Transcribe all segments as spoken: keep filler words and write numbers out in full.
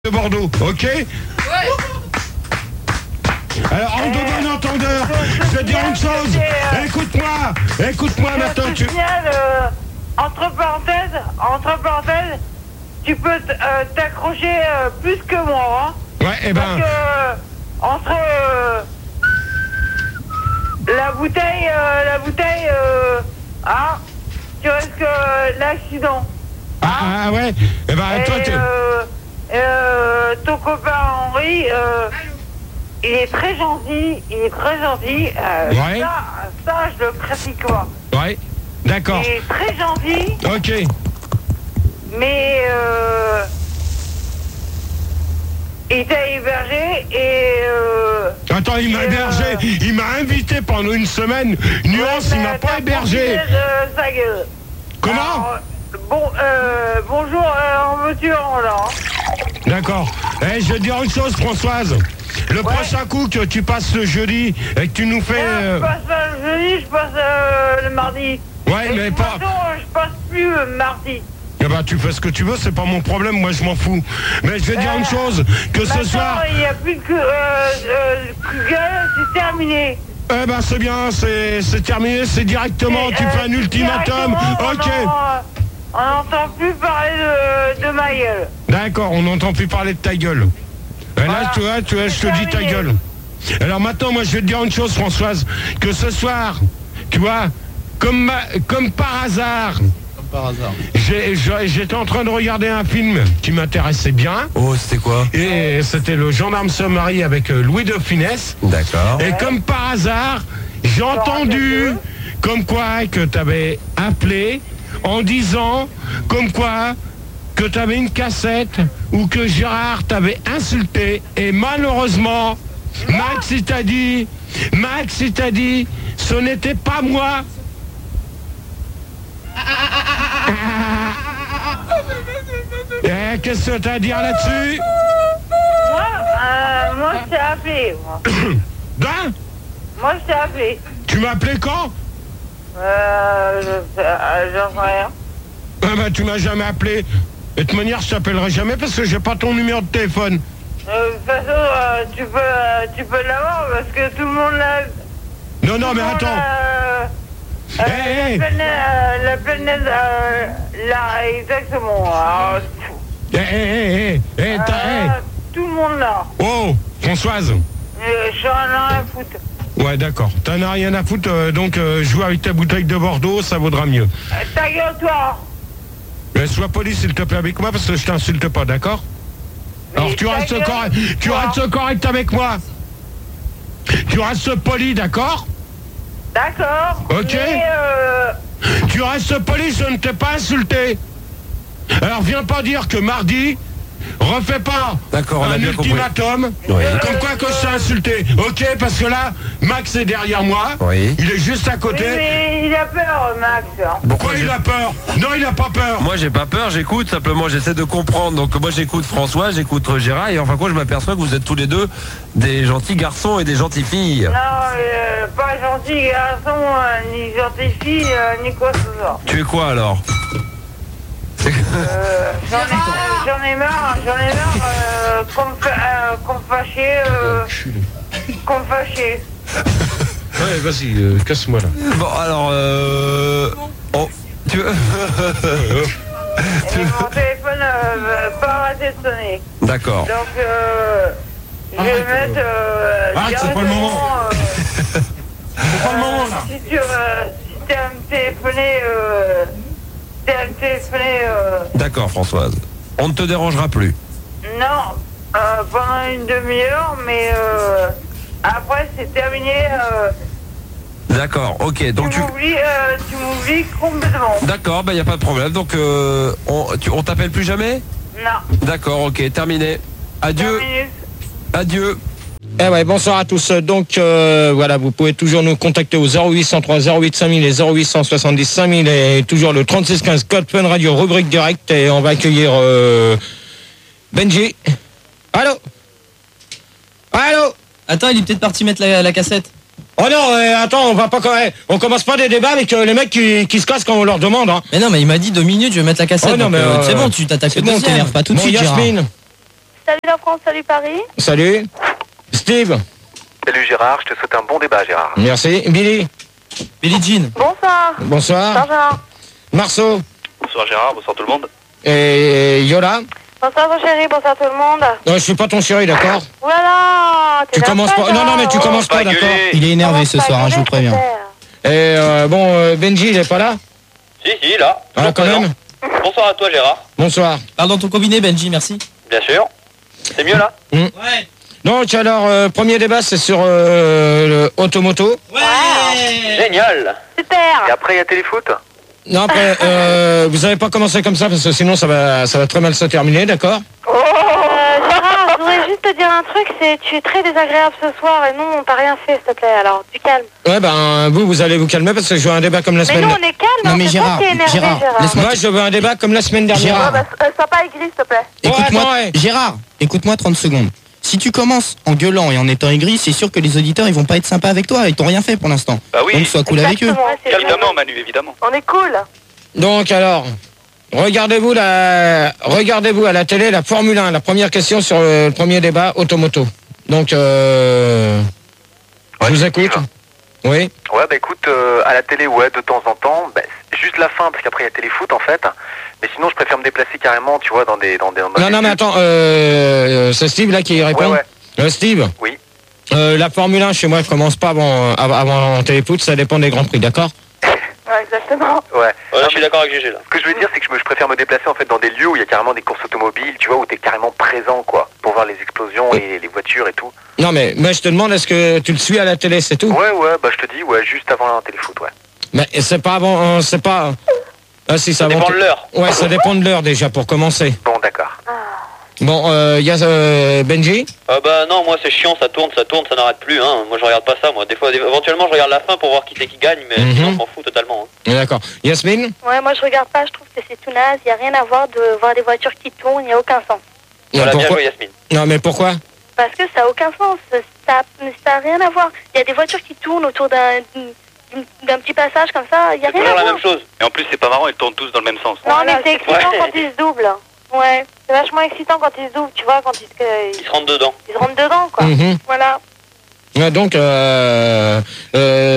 de Bordeaux, ok? Ouais. Alors, en de bon entendeur, je vais dire une chose. Écoute-moi, écoute-moi maintenant. Tu... Euh, entre parenthèses, entre parenthèses, tu peux euh, t'accrocher euh, plus que moi, hein. Ouais, et ben. Parce que euh, entre euh, la bouteille, euh, la bouteille, euh, hein, tu risques euh, l'accident. Ah, hein? Ah ouais. Et ben, et toi, tu. Euh, euh, ton copain Henri, euh, il est très gentil, il est très gentil. Euh, ouais. Ça, ça, je le pratique quoi. Ouais. D'accord. Il est très gentil. Ok. Mais euh, il t'a hébergé et euh, Attends, il m'a hébergé, euh, il m'a invité pendant une semaine. Nuance, ouais, il m'a pas hébergé. De sa gueule. Comment? Alors, bon, euh, bonjour, euh, en veux-tu en là. D'accord. Eh, je vais te dire une chose, Françoise. Le ouais. prochain coup que tu passes le jeudi et que tu nous fais... Euh... Je passe pas le jeudi, je passe euh, le mardi. Ouais, et mais de pas... toute façon, je passe plus le mardi. Eh ben, tu fais ce que tu veux, c'est pas mon problème, moi je m'en fous. Mais je vais euh, dire une chose, que ce soir... il n'y a plus que... Euh, euh, c'est terminé. Eh ben, c'est bien, c'est terminé, c'est directement, tu euh, fais un ultimatum. Ok. On n'entend plus parler de, de ma gueule. D'accord, on n'entend plus parler de ta gueule. Et voilà. Là, tu vois, tu vois, je te dis ta gueule. Alors maintenant, moi, je vais te dire une chose, Françoise, que ce soir, tu vois, comme, ma, comme par hasard, comme par hasard, j'étais en train de regarder un film qui m'intéressait bien. Oh, c'était quoi? Et c'était Le Gendarme se marie avec Louis de Funès. D'accord. Et ouais. Comme par hasard, j'ai entendu comme quoi que tu avais appelé en disant comme quoi que tu avais une cassette ou que Gérard t'avait insulté et malheureusement Max il t'a dit Max il t'a dit ce n'était pas moi. Eh, qu'est-ce que tu as à dire là-dessus? Moi, euh, moi je t'ai appelé moi. Ben moi je t'ai appelé. Tu m'as appelé quand? Euh, je, euh, j'en sais rien. Ah ben tu m'as jamais appelé. De toute manière, je t'appellerai jamais parce que j'ai pas ton numéro de téléphone. Euh, de toute façon, euh, tu peux, euh, tu peux l'avoir parce que tout le monde l'a. Non, non, mais attends. Euh, euh, hey, la, hey. Planète, euh, la planète, euh, là, exactement. Hé, hé, hé, hé, tout le monde là. Oh, Françoise. Euh, j'en ai rien à foutre. Ouais, d'accord. T'en as rien à foutre, euh, donc euh, joue avec ta bouteille de Bordeaux, ça vaudra mieux. Euh, ta gueule, toi. Mais sois poli, s'il te plaît, avec moi, parce que je t'insulte pas, d'accord? Alors tu restes, gueule, correct, tu restes correct avec moi. Tu restes poli, d'accord? D'accord. Ok. Mais euh... Tu restes poli, je ne t'ai pas insulté. Alors viens pas dire que mardi, refais pas un ultimatum, oui. Comme quoi que je t'ai insulté. Ok, parce que là, Max est derrière moi, oui. Il est juste à côté. Oui, mais il a peur, Max. Pourquoi il a peur? Non, il a pas peur. Moi, j'ai pas peur, j'écoute, simplement j'essaie de comprendre. Donc moi, j'écoute François, j'écoute Gérard, et enfin quoi, je m'aperçois que vous êtes tous les deux des gentils garçons et des gentilles filles. Non, euh, pas gentils garçons, euh, ni gentilles filles, euh, ni quoi que ce soit. Tu es quoi alors? Euh, j'en ai, j'en ai marre, j'en ai marre euh, qu'on me euh, qu'on me fâchait, euh, qu'on me fâchait. Ouais, vas-y, euh, casse-moi là. Bon, alors, euh... Oh, tu veux... Et mon téléphone euh, va pas arrêter de sonner. D'accord. Donc, euh, je vais le mettre... Euh, ah, c'est pas le moment. Euh, c'est pas le moment, là. Si tu euh, si t'es à me téléphoner... Euh, Euh... D'accord, Françoise. On ne te dérangera plus. Non, euh, pendant une demi-heure, mais euh, après c'est terminé. Euh... D'accord, ok. Donc tu m'oublies euh, tu m'oublies complètement. D'accord, bah il n'y a pas de problème. Donc euh, on, tu, on t'appelle plus jamais? Non. D'accord, ok, terminé. Adieu. Terminé. Adieu. Eh ouais, bonsoir à tous. Donc euh, voilà, vous pouvez toujours nous contacter au zéro huit cent trois zéro huit cinq mille et zéro huit cent soixante-dix cinq mille et toujours le trente-six quinze Code Fun Radio rubrique direct et on va accueillir euh, Benji. Allô? Allô? Attends, il est peut-être parti mettre la, la cassette. Oh non, euh, attends, on va pas on commence pas des débats avec euh, les mecs qui, qui se cassent quand on leur demande. Hein. Mais non, mais il m'a dit deux minutes, je vais mettre la cassette. Oh non, mais euh, euh, c'est bon, tu t'attaques, c'est bon, t'énerves pas tout de bon, suite. Yasmine. Salut la France, salut Paris. Salut. Steve. Salut Gérard, je te souhaite un bon débat Gérard. Merci. Billy. Billie Jean. Bonsoir. Bonsoir. Bonsoir. Marceau. Bonsoir Gérard, bonsoir tout le monde. Et Yola. Bonsoir mon chéri, bonsoir tout le monde. Non, je suis pas ton chéri, d'accord? Voilà. Tu commences pas. Non, non, mais tu commences pas, d'accord? Il est énervé ce soir, hein, je vous préviens. Et euh, bon, euh, Benji, il est pas là? Si, si, là. Ah, quand même. Bonsoir à toi, Gérard. Bonsoir. Parle dans ton combiné, Benji, merci. Bien sûr. C'est mieux, là? Mmh. Ouais. Donc, alors, euh, premier débat, c'est sur euh, le automoto. Ouais. Génial. Super. Et après il y a téléfoot? Non, après, euh, vous n'avez pas commencé comme ça, parce que sinon, ça va, ça va très mal se terminer, d'accord? Euh, Gérard, je voudrais juste te dire un truc, c'est tu es très désagréable ce soir et nous on t'a rien fait s'il te plaît, alors du calme. Ouais, ben, vous, vous allez vous calmer, parce que je veux un débat comme la Mais semaine nous on est calme, Non, on mais sait Gérard, pas qui est énervé, Gérard, Gérard. laisse-moi- Moi, je veux un débat comme la semaine dernière. Gérard. Ouais, bah, euh, sois pas aigri s'il te plaît. Écoute-moi, attends, ouais. Gérard, écoute-moi trente secondes. Si tu commences en gueulant et en étant aigri, c'est sûr que les auditeurs ils vont pas être sympas avec toi, ils t'ont rien fait pour l'instant. Bah oui. Donc sois cool avec eux. Exactement, c'est Évidemment, Manu, évidemment. On est cool. Donc, alors, regardez-vous la, regardez-vous à la télé la Formule un, la première question sur le, le premier débat automoto. Donc, euh, je Ouais, vous Steve. écoute. Oui. Ouais bah écoute, euh, à la télé ouais de temps en temps, bah, c'est juste la fin parce qu'après il y a téléfoot en fait. Mais sinon je préfère me déplacer carrément, tu vois, dans des... Dans des dans Non, des non, mais pubs. attends, euh, c'est Steve là qui répond. Ouais, ouais. Euh, Steve. Oui. Euh, la Formule un chez moi, je commence pas avant, avant, avant téléfoot, ça dépend des grands prix, d'accord? Ouais, exactement. Ouais. Ouais, Non, je suis mais d'accord avec Gégé, là. Ce que je veux dire c'est que je, me, je préfère me déplacer en fait dans des lieux où il y a carrément des courses automobiles, tu vois, où t'es carrément présent quoi, pour voir les explosions et les voitures et tout. Non, mais moi je te demande, est-ce que tu le suis à la télé, c'est tout? Ouais ouais, bah je te dis, ouais, juste avant un téléfoot, ouais. Mais c'est pas avant, euh, c'est pas... Ah si, Ça ça dépend de l'heure. Ouais, ça dépend de l'heure déjà pour commencer. Bon d'accord. Bon, il euh, y a euh, Benji. Ah bah non, moi c'est chiant, ça tourne, ça tourne, ça n'arrête plus, hein. Moi je regarde pas ça, moi. Des fois, des- éventuellement je regarde la fin pour voir qui c'est qui gagne, mais Mhm. sinon je m'en fous totalement, hein. D'accord. Yasmine. Ouais, moi je regarde pas, je trouve que c'est tout naze, il y a rien à voir de voir des voitures qui tournent, il n'y a aucun sens. Voilà, bien pourquoi... joué, Yasmine. Non, mais pourquoi? Parce que ça a aucun sens, ça ça a rien à voir. Il y a des voitures qui tournent autour d'un d'une- d'un petit passage comme ça, il y a C'est rien à toujours la voir. même chose. Et en plus, c'est pas marrant, ils tournent tous dans le même sens. Non, mais Voilà, c'est c'est- excitant Ouais. quand ils se doublent. Ouais, c'est vachement excitant quand ils se doublent, tu vois, quand ils se, Ils se rentrent dedans. ils se rentrent dedans, quoi. Mhm. Voilà. Ouais, donc, euh, euh,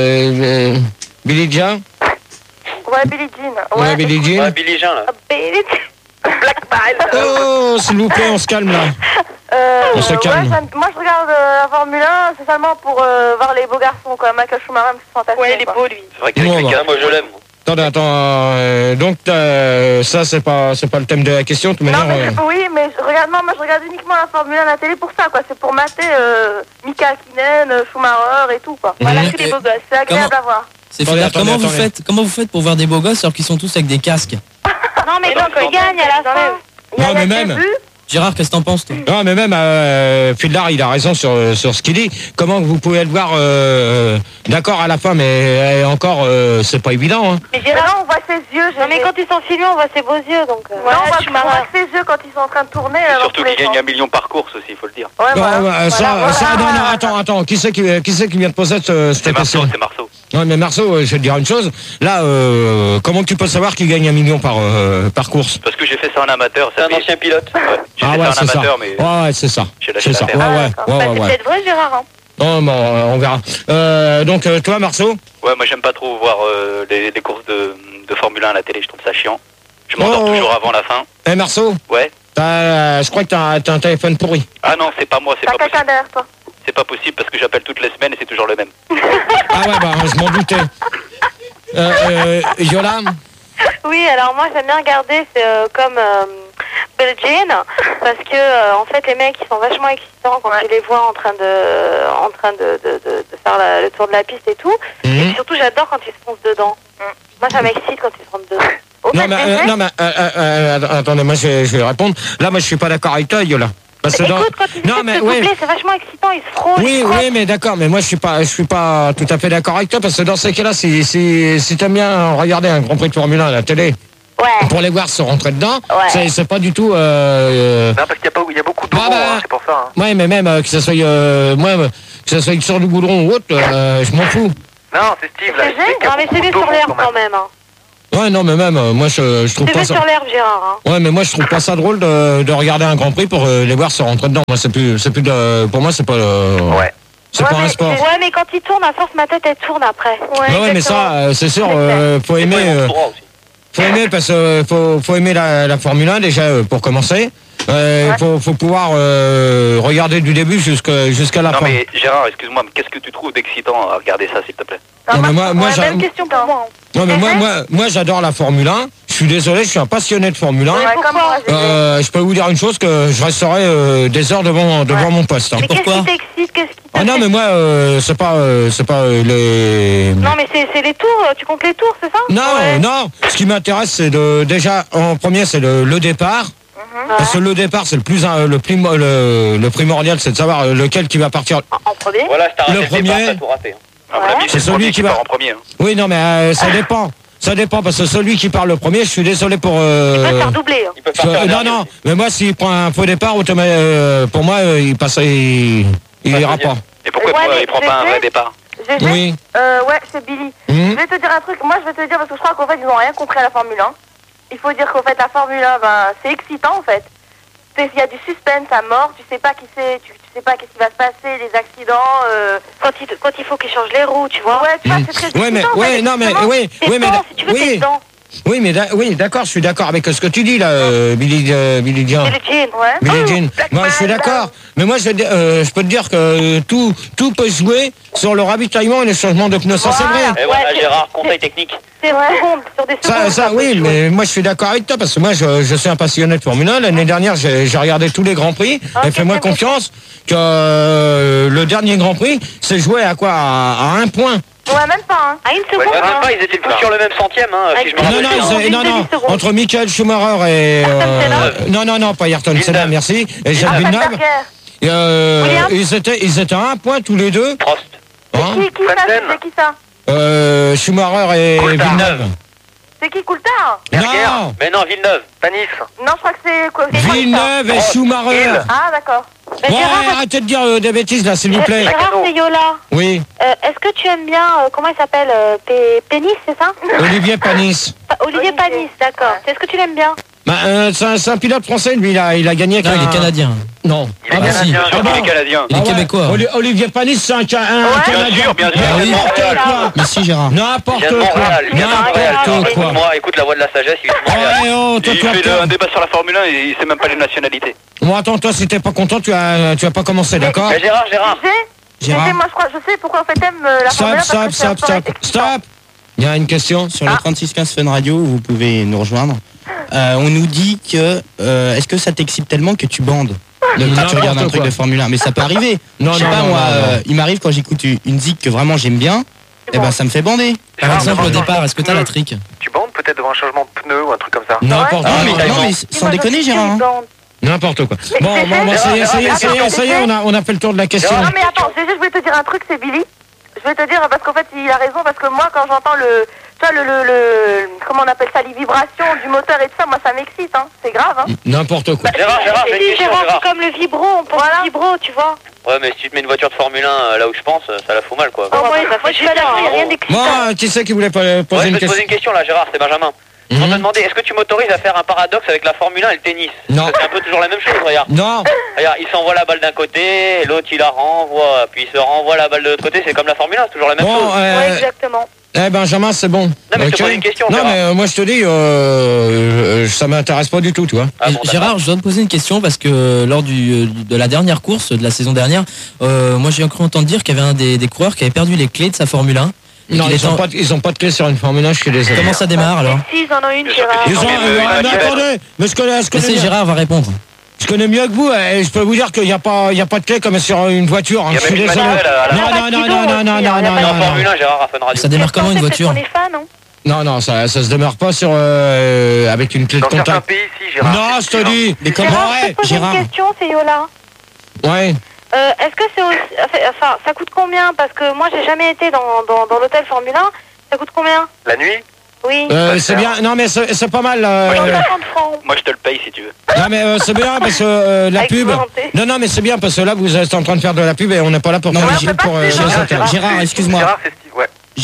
euh, Billy Jean. Ouais, Billie Jean. Ouais, Billie Jean. Ouais, Billy Jean, là. Ah, Billie Jean. Black Ball. Oh, s'il vous plaît, on se calme là. Euh, On se ouais, calme. ça- moi je regarde euh, la Formule un, c'est seulement pour euh, voir les beaux garçons, quoi. Michael Schumacher, c'est fantastique. Ouais, il est quoi. beau lui. C'est vrai qu'avec Bon, les bah. gars, moi je l'aime. moi. Attends, attends. euh, donc, euh, ça, c'est pas, c'est pas le thème de la question. De toute Non, manière, mais euh, je- oui, mais je regarde, non, moi je regarde uniquement la Formule un à la télé pour ça, quoi. C'est pour mater euh, Mika Hakkinen, euh, Schumacher et tout, quoi. Voilà, Mhm. tous les beaux gosses. C'est agréable Comment- à voir. C'est Attendez, Fidel, attendez, comment vous attendez. faites comment vous faites pour voir des beaux gosses alors qu'ils sont tous avec des casques? Non, mais non, quand mais ils gagnent à la fin, il y a Non, mais il y a même. des buts. Gérard, qu'est-ce que t'en penses toi? non, mais même euh, Fildar, il a raison sur, sur ce qu'il dit. Comment vous pouvez le voir euh, d'accord à la fin, mais euh, encore, euh, c'est pas évident. Hein. Mais Gérard, on voit ses yeux. Non, mais quand ils sont filmés, on voit ses beaux yeux, donc. Euh... Ouais, non, on voit, tu on m'as- voit ses yeux quand ils sont en train de tourner. Et là, dans surtout tous les qu'ils gagnent sens. un million par course aussi, il faut le dire. Ouais, Ouais, voilà. ouais, ça, Voilà, ça, voilà. non, non, attends, attends. Qui c'est qui, qui, c'est qui vient de poser cette, cette C'est Marceau, question? c'est Marceau. Ouais, mais Marceau, euh, je vais te dire une chose. Là, euh, comment tu peux savoir qu'il gagne un million par, euh, par course? Parce que j'ai fait ça en amateur. C'est ça un fait- ancien pilote. Ouais, j'ai Ah fait ouais, ça c'est en ça. amateur, mais Ouais, ouais, c'est ça. j'ai lâché C'est ça. l'affaire. Ouais, Ah, ouais, d'accord. ouais, Bah, ouais, c'est ouais. peut-être vrai, Gérard. Hein. Non, bon, euh, on verra. Euh, donc, euh, toi, Marceau? ouais, moi j'aime pas trop voir euh, les, les courses de, de Formule un à la télé, je trouve ça chiant. Je m'endors Oh. toujours avant la fin. Eh, Marceau? Ouais. T'as, je crois que t'as, t'as un téléphone pourri. Ah non, c'est pas moi, c'est T'as pas quelqu'un possible. derrière toi. C'est pas possible parce que j'appelle toutes les semaines et c'est toujours le même. Ah ouais, bah, je m'en doutais. Euh, euh, Yola? Oui, alors moi j'aime bien regarder, c'est euh, comme euh, Billie Jean, parce que euh, en fait les mecs ils sont vachement excitants quand tu les vois en train de, en train de, de, de, de faire la- le tour de la piste et tout. Et Mhm. puis surtout j'adore quand ils se foncent dedans. Moi ça m'excite quand ils se rentrent dedans. Au Non, fait, mais, les euh, mecs- non, mais euh, euh, euh, attendez, moi, je, vais- je vais répondre. Là, moi, je suis pas d'accord avec toi, Yola. Parce que dans- Écoute, quand ils Non, essaient mais de se ouais. doubler, c'est vachement excitant, ils se frôlent. ils Oui, se frottent. oui, mais d'accord, mais moi je suis pas, je suis pas tout à fait d'accord avec toi parce que dans ces cas-là, si, si, si t'aimes bien regarder un Grand Prix de Formule un à la télé Ouais. pour les voir se rentrer dedans, Ouais. c'est, c'est pas du tout. Euh, euh, Non, parce qu'il y a, pas, il y a beaucoup d'eau, Ah bah. hein, c'est pour ça. Hein. ouais, mais même euh, que ça soit, euh, moi, euh, que ça soit sur du goudron ou autre, euh, je m'en fous. Non, c'est Steve là. C'est il dit qu'il y génial. a Non mais beaucoup c'est mieux d'eau sur l'air quand quand même. hein. Ouais, non, mais même, euh, moi, je, je trouve Tu pas veux ça... sur l'herbe, Gérard. Hein. Ouais, mais moi, je trouve pas ça drôle de, de regarder un Grand Prix pour euh, les voir se rentrer dedans. Moi, c'est plus... c'est plus de... Pour moi, c'est pas... Euh... Ouais. C'est ouais, pas mais, un sport. Ouais, mais quand il tourne, à force, ma tête, elle tourne après. Ouais, ouais mais ça, euh, c'est sûr, euh, faut aimer... Euh, faut aimer, parce que euh, faut, faut aimer la, la Formule un, déjà, euh, pour commencer. Euh, Ouais. faut, faut pouvoir euh, regarder du début jusqu'à jusqu'à la Non fin. mais Gérard, excuse-moi, mais qu'est-ce que tu trouves d'excitant à regarder ça, s'il te plaît? Non, mais moi, moi, Ouais, j'a- même question pour moi. non, mais moi, moi, moi, j'adore la Formule un. Je suis désolé, je suis un passionné de Formule un. Ouais, pourquoi Euh, je peux vous dire une chose, que je resterai euh, des heures devant devant Ouais. mon poste. Hein. Mais qu'est-ce qui t'excite? Qu'est-ce qui Ah non, mais moi, euh, c'est pas, euh, c'est pas euh, les. Non, mais c'est c'est les tours, tu comptes les tours, c'est ça? Non, Ouais. non. Ce qui m'intéresse, c'est de déjà en premier, c'est le, le départ. Parce que le départ, c'est le plus euh, le, plus, le, le primordial, c'est de savoir euh, lequel qui va partir. En premier. Voilà, si t'as raté Le le départ, premier. t'as tout raté. Ouais. C'est celui qui va. part en premier. hein. Oui, non, mais euh, ça dépend. Ça dépend parce que celui qui part le premier, je suis désolé pour. Euh, Il peut te faire doubler. hein. Il peut je- partir non, dernier non. aussi. Mais moi, s'il prend un faux départ, automa- euh, pour moi, euh, il passe, il, il Pas ira deuxième. pas. Et pourquoi Ouais, toi, mais il prend je pas un sais. vrai départ? G G, Oui. euh, ouais, c'est Billy. Mhm. Je vais te dire un truc. Moi, je vais te dire parce que je crois qu'en fait, ils n'ont rien compris à la Formule un. Il faut dire qu'en fait, la Formule un, ben, c'est excitant en fait. C'est- Il y a du suspense à mort. Tu sais pas qui c'est, tu, tu sais pas qu'est-ce qui va se passer, les accidents. Euh... Quand il, quand il faut qu'il change les roues, tu vois. Ouais, tu vois, Mhm. c'est très Ouais, mais, excitant. en ouais, fait, non, mais, justement. oui, T'es oui, mais, dedans, si tu veux, t'es oui, dedans. oui, mais, da- oui, d'accord, je suis d'accord avec ce que tu dis là, euh, Billy, euh, Billy Jean. C'est le jean. Ouais. Billie Jean. Moi, je suis d'accord. Mais moi, je, vais te- euh, je peux te dire que euh, tout, tout peut se jouer sur le ravitaillement et le changement de pneus. Ça, c'est Voilà. vrai. Et voilà, Ouais, Gérard, conseil technique. C'est Ouais. secondes, sur des secondes. Ça, ça, peut oui, se jouer. mais moi, je suis d'accord avec toi parce que moi, je, je suis un passionné de Formule un. L'année dernière, j'ai j'ai regardé tous les Grands Prix. Ok, Et fais-moi c'est bon. confiance que euh, le dernier Grand Prix, c'est joué à quoi à, à un point. Ouais, même pas. Hein. À une Ouais, seconde. même hein. pas, ils étaient tous sur le même centième, hein, si je me Ah, Non, rappelle non, bien. secondes, ils- une non, non, demi-seconde. entre Michael Schumacher et... euh, non, non, non, pas Ayrton Senna, Villeneuve. merci. Et Jacques Ah, Villeneuve. Berger. Et, euh, Williams. ils, étaient, ils étaient à un point tous les deux. Prost. Hein Qui, qui ça? Fontaine. C'est qui ça? euh, Schumacher et Coulthard. Villeneuve. C'est qui Coulthard? Non, Mais non, Villeneuve. Panis. Non, je crois que c'est quoi? c'est quoi, Villeneuve et Prost. Schumacher. Hill. ça? Ah, d'accord. Mais Ouais, Gérard, arrêtez de dire euh, des bêtises là, s'il vous plaît. Gérard, c'est Yola. Oui, Euh, Est-ce que tu aimes bien, euh, comment il s'appelle euh, P- Pénis, c'est ça? Olivier Panis. Pa- Olivier Olivier. Panis, d'accord. Est-ce que tu l'aimes bien? Bah, euh, c'est un, c'est un pilote français, lui, il a, il a gagné avec Non, il un- est canadien. Non. Il est Ah bah, canadien. si. Sûr Ah qu'il est bon. canadien. Il est Ah ouais. québécois. Oli- Olivier Panis, c'est un, ca- un Ouais. Bien Canadien. sûr, bien sûr. Ah oui. N'importe quoi. Merci Gérard. N'importe Il vient de quoi. Montréal. Il vient de Montréal. N'importe quoi. Écoute-moi, écoute la voix de la sagesse, il vient de Montréal. Ouais, oh, toi, Il toi, fait toi. un débat sur la Formule un et il sait même pas les nationalités. Bon, attends, toi, si t'es pas content, tu as, tu as pas commencé, d'accord? Mais Gérard, Gérard. Tu sais, tu Gérard. sais, moi, je crois, je sais pourquoi en fait t'aimes euh, la Formule Stop, un parce stop, que c'est un stop, sport stop, excitant. stop. Il y a une question. Sur le Ah. trente-six quinze Fun Radio, vous pouvez nous rejoindre. Euh, on nous dit que euh, est-ce que ça t'excite tellement que tu bandes de, quand tu N'importe regardes un truc quoi. de Formule un? Mais ça peut arriver. Non, Je sais non, pas non, moi, non, non. euh, il m'arrive quand j'écoute une une zik que vraiment j'aime bien, et ben ça me fait bander. Par Gérard, exemple, au devant un départ, est-ce que t'as changement la de trick? pneu, Tu bandes peut-être devant un changement de pneu ou un truc comme ça. N'importe Non mais, quoi. non, mais Oui, sans moi, je déconner sais Gérard. qu'il hein. bande. N'importe quoi. Mais Bon, c'est bon, bon, vrai, ça y est, ça y est, Gérard, ça y est, ça y est, on a, on a fait le tour de la question. Non mais attends, G G, je voulais te dire un truc, c'est Billy. Je vais te dire parce qu'en fait il a raison parce que moi quand j'entends le, tu vois le, le, le, comment on appelle ça, les vibrations du moteur et tout ça, moi ça m'excite, hein. C'est grave, hein. N'importe quoi. Gérard, Gérard, j'ai une Si, question, Gérard, Gérard. c'est comme le vibro, on pense Voilà. au vibro, tu vois. Ouais, mais si tu te mets une voiture de Formule un euh, là où je pense, euh, ça la fout mal, quoi. Oh, moi, ça moi, je suis pas d'accord, il n'y a rien d'excitant. Moi, qui c'est qui voulait pas Ouais, poser je une vais te poser question? une question là, Gérard, c'est Benjamin. On Mhm. te demandait, est-ce que tu m'autorises à faire un paradoxe avec la Formule un et le tennis? Non. Parce que c'est un peu toujours la même chose, regarde. Non, Regarde, il s'envoie la balle d'un côté, et l'autre il la renvoie, puis il se renvoie la balle de l'autre côté, c'est comme la Formule un, c'est toujours la même bon, chose. euh, Ouais, exactement. eh Benjamin, c'est bon. mais je te Ok. pose une question, Non, Gérard. mais euh, moi, je te dis, euh, euh, ça m'intéresse pas du tout, tu vois. Ah bon, Gérard, je dois te poser une question parce que euh, lors du, de la dernière course de la saison dernière, euh, moi j'ai cru entendre dire qu'il y avait un des, des coureurs qui avait perdu les clés de sa Formule un. et Non, qu'il ils était ont en- pas, de- ils ont pas de clé sur une Formule un, je suis désolé. Comment ça démarre alors? Si, ils en ont une, Bien sûr que Gérard. Ils ont, Non, mais, euh, euh, mais euh, attendez, mais je connais, je connais, Laissez mieux, Gérard va répondre. je connais mieux que vous, et je peux vous dire qu'il n'y a pas, il y a pas de clé comme sur une voiture, hein, Il y a je suis même une désolé. manuelle à la- Non, non, non, non, non, non, non, non, Mais en non, Formule non. un, Gérard, à Fun Radio. Ça démarre comment une Peut-être voiture? qu'on est fan, non? Non, non, ça, ça se démarre pas sur, euh, avec une clé de Dans certains contact. pays, si, Gérard. Non, je te dis. Mais comment Gérard, je ouais, te pose Gérard. une question, c'est Yola. Ouais. Euh, Est-ce que c'est aussi... Enfin, ça coûte combien? Parce que moi, j'ai jamais été dans, dans, dans l'hôtel Formule un. Ça coûte combien? La nuit. Oui. Euh, c'est bien, non mais c'est c'est pas mal. euh, cent cinquante francs. Moi je te le paye si tu veux. non mais euh, c'est bien parce que euh, la Avec pub. volonté. Non non mais c'est bien parce que là vous êtes en train de faire de la pub et on n'est pas là pour Non, faire mais des j'ai- pubs pour euh, Gérard, les hôtels. Gérard, excuse-moi. Gérard, c'est Steve, ouais. Gérard,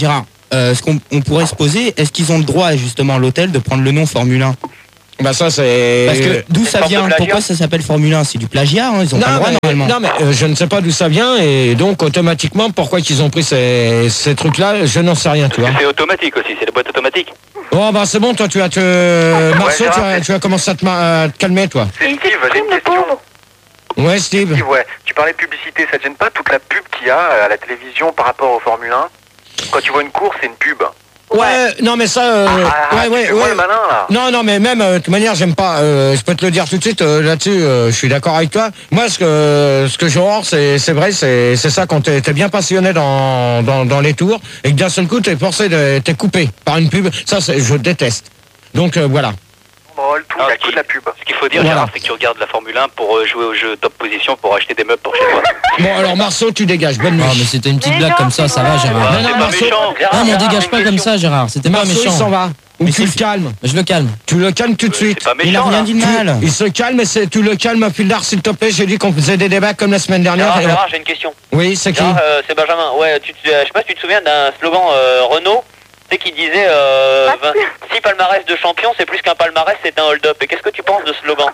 euh, ce qu'on on pourrait se poser, est-ce qu'ils ont le droit justement à l'hôtel de prendre le nom Formule un? Bah ça c'est... Parce que d'où ça vient? Pourquoi ça s'appelle Formule un? C'est du plagiat, hein, ils ont non, pas le droit mais, normalement. Non mais euh, je ne sais pas d'où ça vient et donc automatiquement pourquoi qu'ils ont pris ces, ces trucs-là, je n'en sais rien, tu vois. C'est automatique aussi, c'est des boîtes automatiques. Oh bah c'est bon, toi tu as te... Marceau, tu as, tu as commencé à te, ma- à te calmer, toi. C'est Steve, j'ai une question. Ouais, Steve. Steve, ouais. Tu parlais de publicité, ça te gêne pas toute la pub qu'il y a à la télévision par rapport au Formule un? Quand tu vois une course, c'est une pub. Ouais, non mais ça... Euh, Ah, ouais, tu ouais, fais quoi, ouais. le malin, là? Non, non, mais même, euh, de toute manière, j'aime pas... euh, je peux te le dire tout de suite, euh, là-dessus, euh, je suis d'accord avec toi. Moi, ce que ce que j'ai horreur, c'est c'est vrai, c'est c'est ça, quand t'es t'es bien passionné dans, dans, dans les tours, et que d'un seul coup, t'es forcé de... t'es coupé par une pub, ça, c'est- je déteste. Donc, euh, voilà. Drôle, tout, il y a que de la pub. Ce qu'il faut dire, Voilà. Gérard, c'est que tu regardes la Formule un pour euh, jouer au jeu top position pour acheter des meubles pour chez toi. Bon, alors, Marceau, tu dégages, bonne nuit. Non, mais c'était une petite blague comme ça, ça va, Gérard. Non, non, Marceau, Ah, mais on dégage pas comme ça, Gérard. C'était pas Marceau, il méchant. s'en va. Ou tu le calmes. Je le calme. Tu le calmes tout de suite. pas méchant, Il a rien là. dit de Tu- mal. Il se calme, et c'est- tu le calmes, Fildar, s'il te plaît. J'ai dit qu'on faisait des débats comme la semaine dernière. Gérard, et on- Gérard, j'ai une question. Oui, c'est qui? Gérard, euh, c'est Benjamin. Ouais, tu, te- euh, je sais pas si tu te souviens d'un slogan euh, Renault, tu sais, qui disait euh, vingt six palmarès de champion, c'est plus qu'un palmarès, c'est un hold-up. Et qu'est-ce que tu penses de ce slogan?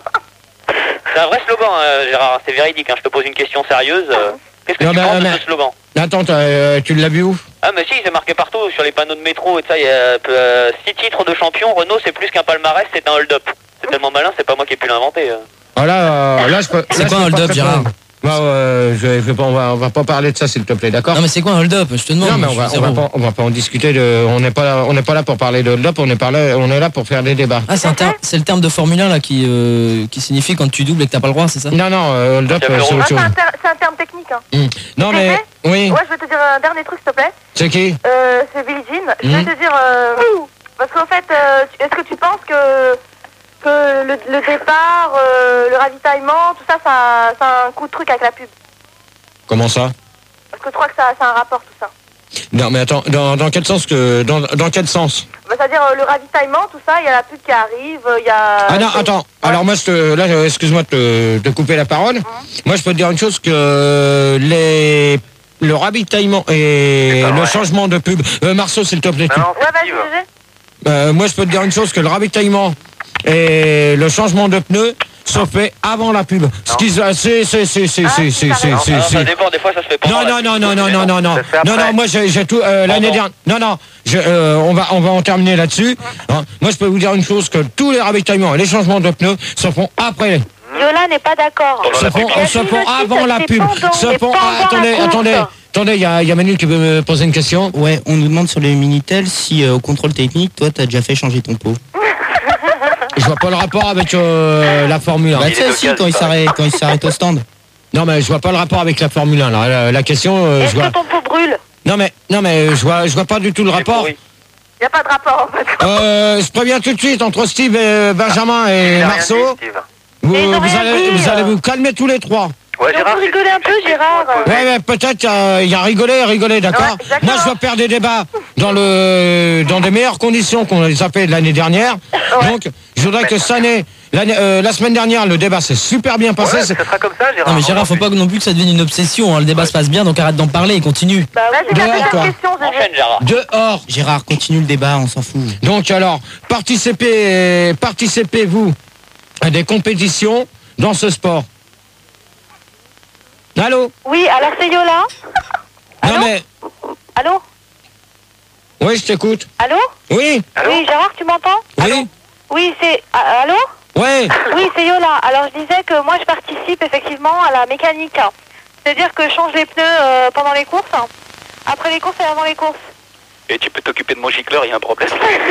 C'est un vrai slogan, euh, Gérard, c'est véridique. Hein, je te pose une question sérieuse. euh, Qu'est-ce que Non, tu mais- penses mais- de ce slogan? Attends, t'as, euh, tu l'as vu où? Ah, mais si, c'est marqué partout, sur les panneaux de métro et tout ça. Il y a euh, six titres de champion, Renault, c'est plus qu'un palmarès, c'est un hold-up. C'est tellement malin, c'est pas moi qui ai pu l'inventer. euh. Ah là, euh, là, je peux. C'est là, quoi je un peux pas hold-up, te Gérard? répondre. Bah, euh, je vais pas, on va, on va pas parler de ça, s'il te plaît, d'accord? Non, mais c'est quoi un hold-up? Je te demande. Non, mais on je va, suis on va zéro. pas, on va pas en discuter. De, on n'est pas, là- on n'est pas là pour parler de hold-up. On est pas là, on est là pour faire des débats. Ah, c'est un terme- c'est le terme de Formule un là qui, euh, qui signifie quand tu doubles et que t'as pas le droit, c'est ça? Non, non, euh, hold-up, Ça fait euh, c'est rond. autre Ah, c'est chose. un, ter- c'est un terme technique. Hein. Hum. Non, Tu mais sais oui. Ouais, je vais te dire un dernier truc, s'il te plaît. C'est qui? Euh, c'est Billie Jean. Je vais Mhm. te dire... euh, parce qu'en fait, euh, tu- est-ce que tu penses que, que le, le départ, euh, le ravitaillement, tout ça, ça, ça a un coup de truc avec la pub? Comment ça? Parce que je crois que ça, ça a un rapport, tout ça. Non, mais attends, dans, dans quel sens que, dans, dans quel sens? Bah, c'est-à-dire euh, le ravitaillement, tout ça, il y a la pub qui arrive, il y a... Ah non, attends. Alors moi, je te, là, euh, excuse-moi de te, de couper la parole. Moi, je peux te dire une chose, que les, le ravitaillement et le changement de pub... Euh, Marceau, s'il te plaît. tu- Ouais, vas-y, Gégé. Euh, moi, je peux te dire une chose, que le ravitaillement et le changement de pneus se fait avant la pub. Ce qui, c'est, c'est, c'est, c'est, c'est, c'est, c'est, Alors, c'est, ça c'est- dépend, des fois ça se fait pas. Non, non, non, non, non, non, non, non, non, non, moi j'ai j'ai tout, euh, l'année dernière, non, non, je, euh, on va, on va en terminer là-dessus. Hein. Moi je peux vous dire une chose, que tous les ravitaillements et les changements de pneus se font après. Yola n'est pas d'accord. Se font, se font avant la pub. Se font, ah, attendez, attendez, attendez, il y a, il y a Manu qui veut me poser une question. Ouais, on nous demande sur les Minitel si euh, au contrôle technique, toi, t'as déjà fait changer ton pot. Je vois pas le rapport avec euh, la Formule un. Bah, tu sais, si, quand il s'arrête, quand il s'arrête au stand. Non, mais je vois pas le rapport avec la Formule un. Là. La, la question, euh, je Est-ce vois. que ton pot brûle? Non, mais, non, mais je vois, je vois pas du tout le rapport. Il n'y a pas de rapport, en fait. Euh, je préviens tout de suite entre Steve et euh, Benjamin et Marceau. Vous, Mais ils ont vous rien allez, dit, vous euh. allez vous calmer tous les trois. Ouais, On peut rigoler un peu, Gérard. Ouais, mais peut-être euh, il y a rigolé, rigolé, d'accord. Moi, je veux faire des débats dans le dans des meilleures conditions qu'on les a fait l'année dernière. Donc, je voudrais que cette année, l'année, euh, la semaine dernière, le débat s'est super bien passé. C'est- Ça sera comme ça, Gérard. Non, mais Gérard, faut pas non plus que ça devienne une obsession. hein. Le débat se passe bien, donc arrête d'en parler et continue. Bah, vas-y, Dehors, la quoi. deuxième question, Gégé. Gérard. Dehors. Gérard, continue le débat, on s'en fout. Donc alors, participez, participez-vous à des compétitions dans ce sport. Allô? Oui, alors c'est Yola. Non mais, Allô? oui, je t'écoute. Allô? Oui, Oui, Gérard, tu m'entends? oui, Oui, c'est... ah, allô? ouais. Oui, c'est Yola. Alors, je disais que moi, je participe effectivement à la mécanique. C'est-à-dire que je change les pneus euh, pendant les courses, après les courses et avant les courses. Et tu peux t'occuper de mon gicleur, il y a un problème.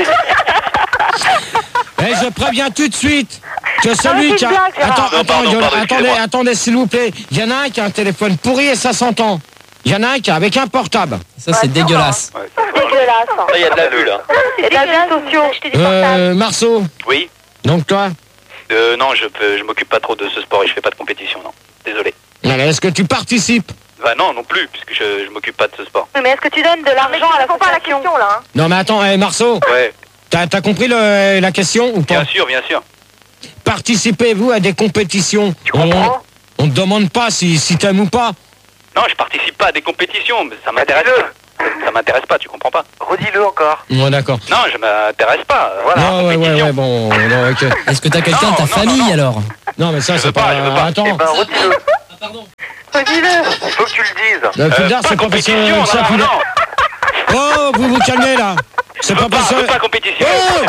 Et je préviens tout de suite que Non, celui mais qui a... c'est une blague, Gérard. Attends, Non, attends, pardon, je- pardon, attendez, excusez-moi. attendez, s'il vous plaît. Il y en a un qui a un téléphone pourri et ça s'entend. Il y en a un qui a avec un portable. Ça, c'est dégueulasse. Dégueulasse. Ça, il y a de la vue là. C'est des réseaux sociaux. Acheter des portables. Euh, Marceau, Oui. donc toi, Euh, non, je peux, je m'occupe pas trop de ce sport et je fais pas de compétition, non. Désolé. allez, est-ce que tu participes? Bah non, non plus, puisque je, je m'occupe pas de ce sport. Oui, mais est-ce que tu donnes de l'argent à Ils font pas la l'association? question, là. Hein. Non mais attends, eh, Marceau, Ouais, t'as t'as compris le- la question ou pas? bien sûr, bien sûr. Participez-vous à des compétitions? On on te demande pas si, si t'aimes ou pas. Non, je participe pas à des compétitions, mais ça m'intéresse. ça m'intéresse pas, tu comprends pas. Redis-le encore. Ouais, d'accord. Non, je m'intéresse pas. euh, Voilà. Ouais, ouais, ouais, ouais, bon, non, ok. Est-ce que t'as quelqu'un Non, de ta non, famille non, non. alors? Non, mais ça, Je c'est veux pas, pas... je veux pas. Attends, Eh ben, redis-le. Redis-le. Faut que tu le dises. le Pildar, pas c'est pas parce compétition, que... non, ça, non, Pildar- non. Oh, vous vous calmez, là. C'est Je pas veux pas, parce je veux que... pas compétition. Oh,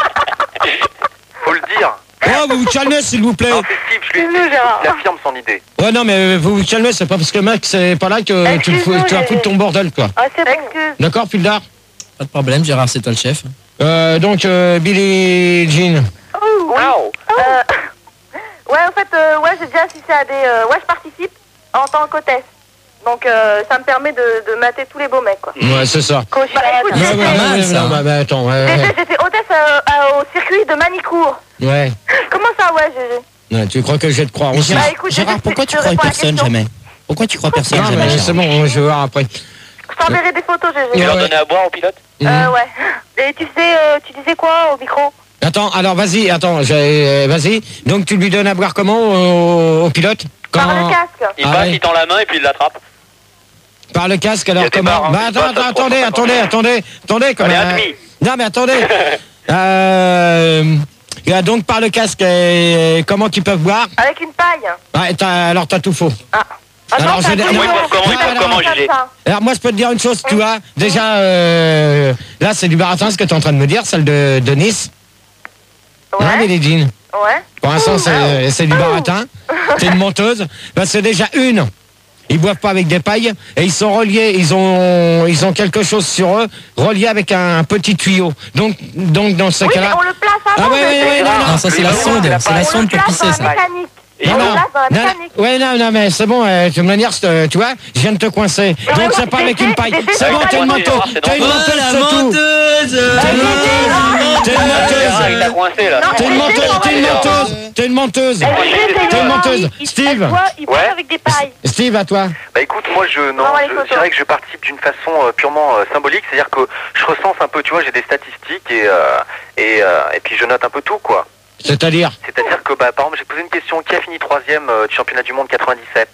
Faut le dire. oh, vous vous calmez, s'il vous plaît. Non, c'est Steve, je lui ai dit. Dis-le, Gérard. Il affirme son idée. Ouais, non, mais vous vous calmez, c'est pas parce que le mec, c'est pas là que tu, le fous, Excuse-nous, tu vas j'ai- foutre ton bordel, quoi. Ah, c'est bon. Excuse. D'accord, Pildar? Pas de problème, Gérard, c'est toi le chef. Euh, donc, euh, Billie Jean. Oui. Euh, ouais, en fait, euh, ouais, j'ai déjà assisté à des... euh, ouais, je participe en tant qu'hôtesse. Donc, euh, ça me permet de, de mater tous les beaux mecs, quoi. Ouais, c'est ça. Bah, écoute, Ouais, j'ai ouais, fait- mal, ouais, ça. non, bah, bah, attends, ouais, j'ai ouais. fait- j'ai fait hôtesse euh, à- au circuit de Manicourt. Ouais. Comment ça, ouais, j'ai... Ouais, tu crois que je vais te croire aussi? Bah, Gérard, écoute, Gérard, je- pourquoi je tu crois réponds à la personne question. jamais? Pourquoi tu crois personne Non, jamais, mais Gérard? c'est bon, je vais voir après. Je t'enverrai des photos, G G. Tu Ouais, leur ouais. donnais à boire au pilote? Mhm. Euh, ouais. Et tu sais, euh, tu disais quoi au micro? Attends, alors vas-y, attends, j'ai- vas-y. Donc tu lui donnes à boire comment au, au pilote? Quand... Par le casque. Il Ah passe, ouais. il tend la main et puis il l'attrape. Par le casque, Il y alors a des comment? barres, hein, Bah qui attends, passent, attends, ça se attendez, prend pas. attendez, attendez, attendez, quand Allez, même. admis. Non mais attendez. euh, il y a donc par le casque, euh, comment qu'ils peuvent boire? Avec une paille. Ouais, t'as- alors t'as tout faux. Ah. Alors, Attends, je- t'as moi, dit il non, faut- comment- c'est il faut- pas comment comme juger ça. Alors moi je peux te dire une chose, tu vois. Déjà, euh, là c'est du baratin ce que tu es en train de me dire, celle de, de Nice. Hein, Ouais. Billie Jean. Ouais. Pour l'instant, c'est c'est du baratin. T'es une menteuse. Ben, c'est déjà une. Ils boivent pas avec des pailles et ils sont reliés. Ils ont, ils ont quelque chose sur eux relié avec un petit tuyau. Donc, donc dans ce Oui, mais cas-là. on le place Ah avant. ouais, de- ouais, ouais, non, non. Non, ça c'est la sonde, c'est la On sonde le pour place pisser dans ça. la mécanique. Non, On non, le place dans la non, mécanique. ouais, non, non, mais c'est bon, euh, de toute manière, c'est, euh, tu vois, je viens de te coincer. mais Donc moi, c'est pas j'ai avec fait- une paille. j'ai fait C'est ça bon, avec t'es une la menteuse. voiture, c'est T'es une normal. menteuse, la c'est tout. menteuse. T'es une menteuse. T'es une Gérard, il menteuse. t'a coincé là. Non, T'es une mais menteuse, c'est t'es une bon, menteuse, t'es une menteuse. T'es une menteuse. Steve, Il boit Ouais. avec des pailles. Steve, à toi. Bah écoute, moi je non, On va les je, photos. je dirais que je participe d'une façon euh, purement euh, symbolique, c'est-à-dire que je recense un peu, tu vois, j'ai des statistiques et euh, et, euh, et puis je note un peu tout quoi. C'est-à-dire. C'est-à-dire que bah par exemple j'ai posé une question, qui a fini troisième euh, du championnat du monde quatre-vingt-dix-sept?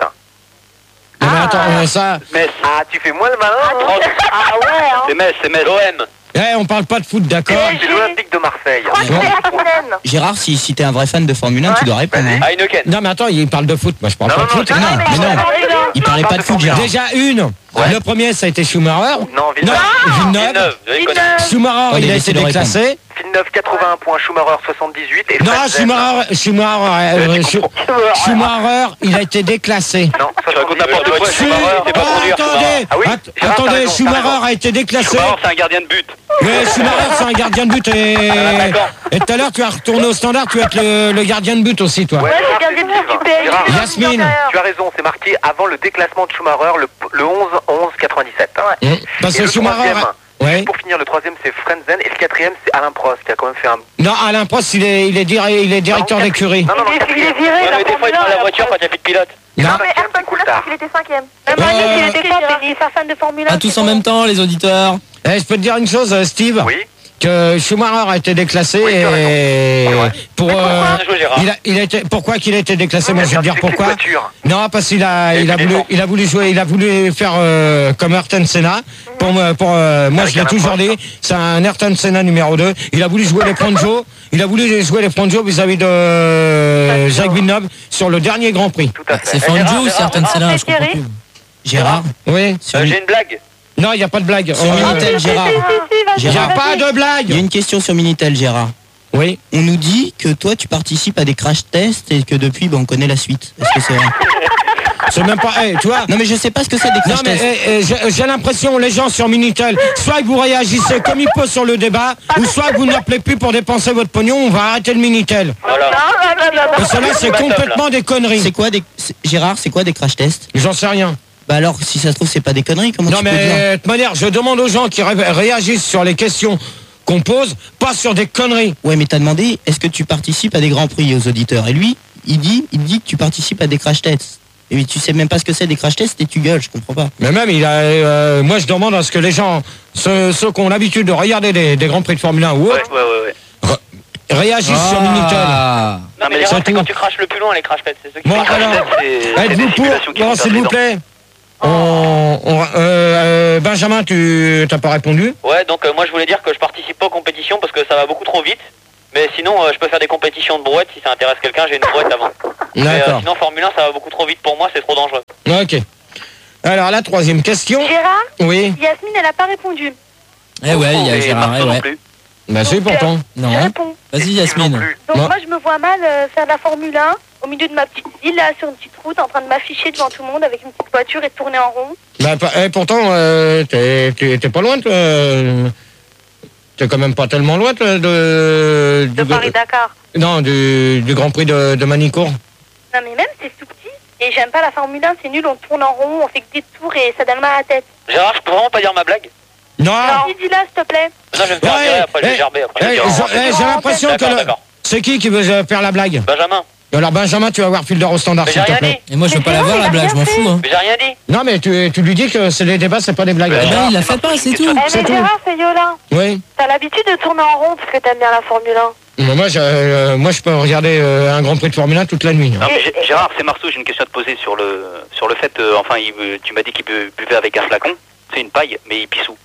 Non, mais attends, euh, ça. Metz. Ah tu fais moi le malin? Ah ouais, hein. C'est Metz, c'est Metz. L'O M. Eh, on parle pas de foot, d'accord? C'est l'Olympique de Marseille. Je crois que c'est Hakkinen. Gérard, si, si t'es un vrai fan de Formule un, tu dois répondre. hein. Heineken. Non, mais attends, il parle de foot. Moi, je parle Non, pas non, de foot. non, Non, mais non. Il parlait pas de foot, Gérard. Déjà une. Le premier, ça a été Schumacher. Non, Villeneuve. Non, Villeneuve. Villeneuve. vous avez connu. Schumacher, Oh, il a laissez été le déclassé. Villeneuve quatre-vingt-un points, Schumacher soixante-dix-huit et Non, Frentzen. Schumacher, Schumacher, euh, tu Schu- Schumacher, il a été déclassé. Non, Tu racontes n'importe quoi, Si- Schumacher, c'est pas Ah, conduire, attendez, Schumacher. Ah oui, att- Gérard, t'as attendez, raison, t'as Schumacher raison. a été déclassé. Schumacher, c'est un gardien de but. Mais Schumacher, c'est un gardien de but et Ah, d'accord. et tout à l'heure, tu as retourné au standard, tu vas être le, le gardien de but aussi, toi. Ouais, Ouais, Gérard, c'est gardien de c'est but du Steve. P S G. Gérard, Yasmine. tu as raison, c'est marqué avant le déclassement de Schumacher, le, le onze onze quatre-vingt-dix-sept. Mmh. Parce Et que le Schumacher. troisième, Ouais. Pour finir, le troisième c'est Frentzen et le quatrième c'est Alain Prost qui a quand même fait un... Non, Alain Prost, il est, il est, dir- il est directeur Non, d'écurie. Non, non, non, Il est- il est quatrième. viré, Ouais, la mais des fois, il Formule prend un, la voiture quand il n'y a plus de pilote. Non. Non, mais Cinquième, Ayrton c'est Coulthard, Coulthard. il était cinquième. Même moi, Euh, il était top, il est pas fan de Formule un. Ah, tous en même temps, les auditeurs. Eh, je peux te dire une chose, euh, Steve, Oui. que Schumacher a été déclassé Oui, tu as et raison. Ouais. pour euh, Bien joué, Gérard. il a, il a été, pourquoi qu'il a été déclassé, moi je vais te dire C'est que les pourquoi. voitures. Non, parce qu'il a, il a Et voulu, défense. il a voulu jouer, il a voulu faire euh, comme Ayrton Senna. Pour, me- pour euh, moi, Avec je l'ai Alain toujours Prost. dit, c'est un Ayrton Senna numéro deux. Il a voulu jouer les Pronjo, il a voulu jouer les Pronjo vis-à-vis de euh, Jacques Villeneuve sur le dernier Grand Prix. Tout à fait. C'est Eh, Gérard, Fangio ou Gérard, c'est Ayrton Gérard, Senna, c'est je comprends Thierry. plus. Gérard, Oui. sur, Euh, Mi- J'ai une blague. Non, il n'y a pas de blague. sur Euh, Minitel, Gérard. Si, si, si, vas-y, Il n'y a Gérard. vas-y. pas de Il y a blague. une question sur Minitel, Gérard. Oui. On nous dit que toi, tu participes à des crash tests et que depuis, ben, on connaît la suite. Est-ce que c'est vrai? C'est même pas. Eh, tu vois. Non, mais je sais pas ce que c'est des Non crash mais tests. eh, eh, j'ai j'ai l'impression les gens sur Minitel, soit vous réagissez comme il peut sur le débat, ou soit vous n'appelez plus pour dépenser votre pognon, on va arrêter le Minitel. Voilà. Parce que là c'est Bah, top, là. complètement des conneries. C'est quoi des... c'est- Gérard, c'est quoi des crash tests? J'en sais rien. Bah alors, si ça se trouve, c'est pas des conneries, comment Non tu peux mais dire? de toute manière, je demande aux gens qui ré- réagissent sur les questions qu'on pose, pas sur des conneries. Ouais, mais t'as demandé, est-ce que tu participes à des grands prix aux auditeurs? Et lui, il dit, il dit que tu participes à des crash tests. Et tu sais même pas ce que c'est des crash tests et tu gueules, je comprends pas. Mais même, il a, euh, moi je demande à ce que les gens, ceux, ceux qui ont l'habitude de regarder des, des grands prix de Formule un ou Ouais, autres, ouais, ouais. ouais. réagissent sur Minitel. Ah. Non, mais C'est Gérard, c'est tout. quand tu craches le plus loin, les crash pets. C'est ceux qui Bon, font crash alors, tests, c'est- c'est des êtes-vous pour spéculations qui Bon, vont s'il dans vous les plaît. On, on- euh, euh, Benjamin, tu t'as pas répondu? Ouais, donc euh, moi je voulais dire que je participe pas aux compétitions parce que ça va beaucoup trop vite. Mais sinon, euh, je peux faire des compétitions de brouette si ça intéresse quelqu'un, j'ai une brouette avant. Mais euh, D'accord. sinon, Formule un, ça va beaucoup trop vite pour moi, c'est trop dangereux. Ok. Alors la troisième question. Gérard, Oui. Yasmine, elle a pas répondu. Eh ouais, il y a Et Gérard, Marceau eh non ouais. plus. Bah si, Donc, pourtant. Non. Je réponds. Vas-y, Yasmine. Donc Non. moi, je me vois mal euh, faire de la Formule un au milieu de ma petite ville, là, sur une petite route, en train de m'afficher devant tout le monde avec une petite voiture et de tourner en rond. Bah, pa- eh, pourtant, euh, t'es t'es- t'es pas loin, toi. euh, T'es quand même pas tellement loin, toi, de... De du- Paris-Dakar. Non, du, du Grand Prix de, de Manicourt. Non mais même, c'est tout petit. Et j'aime pas la Formule un, c'est nul, on tourne en rond, on fait que des tours et ça donne mal à la tête. Gérard, je peux vraiment pas dire ma blague? Non. Non, dis-la, s'il te plaît. Non, je vais me faire Ouais, virer après, je vais eh, gerber après. je vais Eh, dire au revoir. j'ai eh, j'ai l'impression que... D'accord, le- d'accord. C'est qui qui veut euh, faire la blague? Benjamin, Alors Benjamin, tu vas voir Fielder au standard, mais j'ai s'il te rien plaît. dit. Et moi, je veux Mais pas la Gérard, voir, il la a blague, rien je m'en fait. fous. Hein. Mais j'ai rien dit. Non, mais tu, tu lui dis que c'est les débats, c'est pas des blagues. Mais Eh ben, Gérard, il a c'est fait pas, Marceau, c'est une tout. question. Eh C'est mais tout. Gérard, c'est Yola. Oui. T'as l'habitude de tourner en rond parce que t'aimes bien la Formule un. Mais Moi, je, euh, moi, je peux regarder euh, un Grand Prix de Formule un toute la nuit. hein. Non, mais Gé- Gérard, c'est Marceau, j'ai une question à te poser sur le, sur le fait, euh, enfin, il, euh, tu m'as dit qu'il bu- buvait avec un flacon, c'est une paille, mais il pisse où?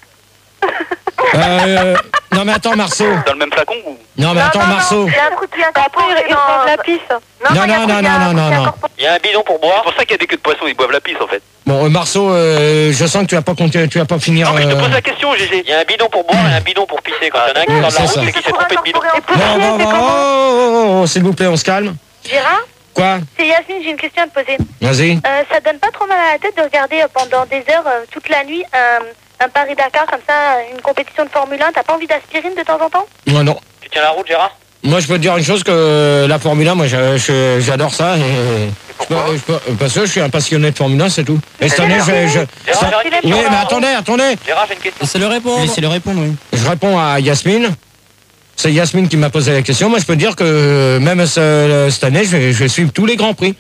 Euh, non, mais attends, Marceau. Dans le même flacon ou? Non, mais attends, Marceau. Il y a un truc qui vient Après, il il prend de la pisse. Non, non, non, non, non, non, non. Il y a un bidon pour C'est boire. pour ça qu'il y a des queues de poisson, ils boivent la pisse en fait. Bon, euh, Marceau, euh, je sens que tu vas pas compter, tu vas pas finir. Non, mais je te euh, pose la question, Gégé. Il y a un bidon pour boire et un bidon pour pisser. Quand il y en a un qui Ouais, sort de c'est la ça. route, c'est qu'il s'est trompé de bidon. Et pour Bon, bon, bon, oh, oh, oh, oh, s'il vous plaît, on se calme. Gérard, Quoi? c'est Yasmine, j'ai une question à te poser. Vas-y. Euh, ça donne pas trop mal à la tête de regarder euh, pendant des heures, euh, toute la nuit, un, un Paris-Dakar comme ça, une compétition de Formule un? T'as pas envie d'aspirine de temps en temps? Moi, non. Tu tiens la route, Gérard? Moi, je peux te dire une chose, que la Formule un, moi, je- je- j'adore ça. Et je peux- je peux- parce que je suis un passionné de Formule un, c'est tout. Et cette année, je... je- Gérard, j'ai une Oui, question. mais attendez, attendez. Gérard, j'ai une question. Laissez-le répondre. Laissez-le répondre, oui. Je réponds à Yasmine. C'est Yasmine qui m'a posé la question. Moi, je peux dire que même ce- cette année, je vais, je vais suivre tous les Grands Prix.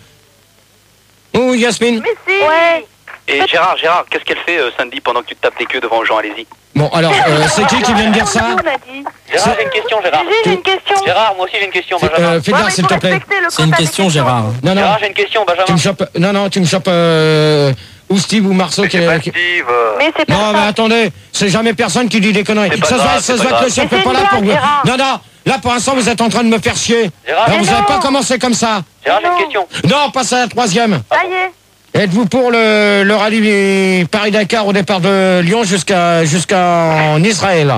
Oh, Yasmine. Mais si. Ouais. Et Gérard, Gérard, qu'est-ce qu'elle fait euh, samedi pendant que tu te tapes des queues devant Jean? Allez-y. Bon, alors, euh, c'est qui qui vient de dire ça? On a dit. Gérard, j'ai une question, Gérard. Gégé, j'ai une question. Gérard, moi aussi j'ai une question, Benjamin. euh, Fielder, s'il te plaît. C'est une question, Gérard. Non, non, Gérard, j'ai une question, tu me Benjamin. chopes... Non, non, tu me chopes... euh, ou Steve ou Marceau qui... C'est pas qui- Steve. euh, Mais c'est pas Non, mais ça. attendez, c'est jamais personne qui dit des conneries. C'est pas Ça se grave, voit, ça c'est se pas voit que le grave. chef Mais n'est c'est pas une là pour vous. blague, Gérard. Non, non, là pour l'instant vous êtes en train de me faire chier. Gérard, Alors, Mais vous n'avez non. pas commencé comme ça. Gérard, j'ai une Non. question. Non, passe à la troisième. Ça y est. Êtes-vous pour le, le rallye Paris-Dakar au départ de Lyon jusqu'à jusqu'en Israël?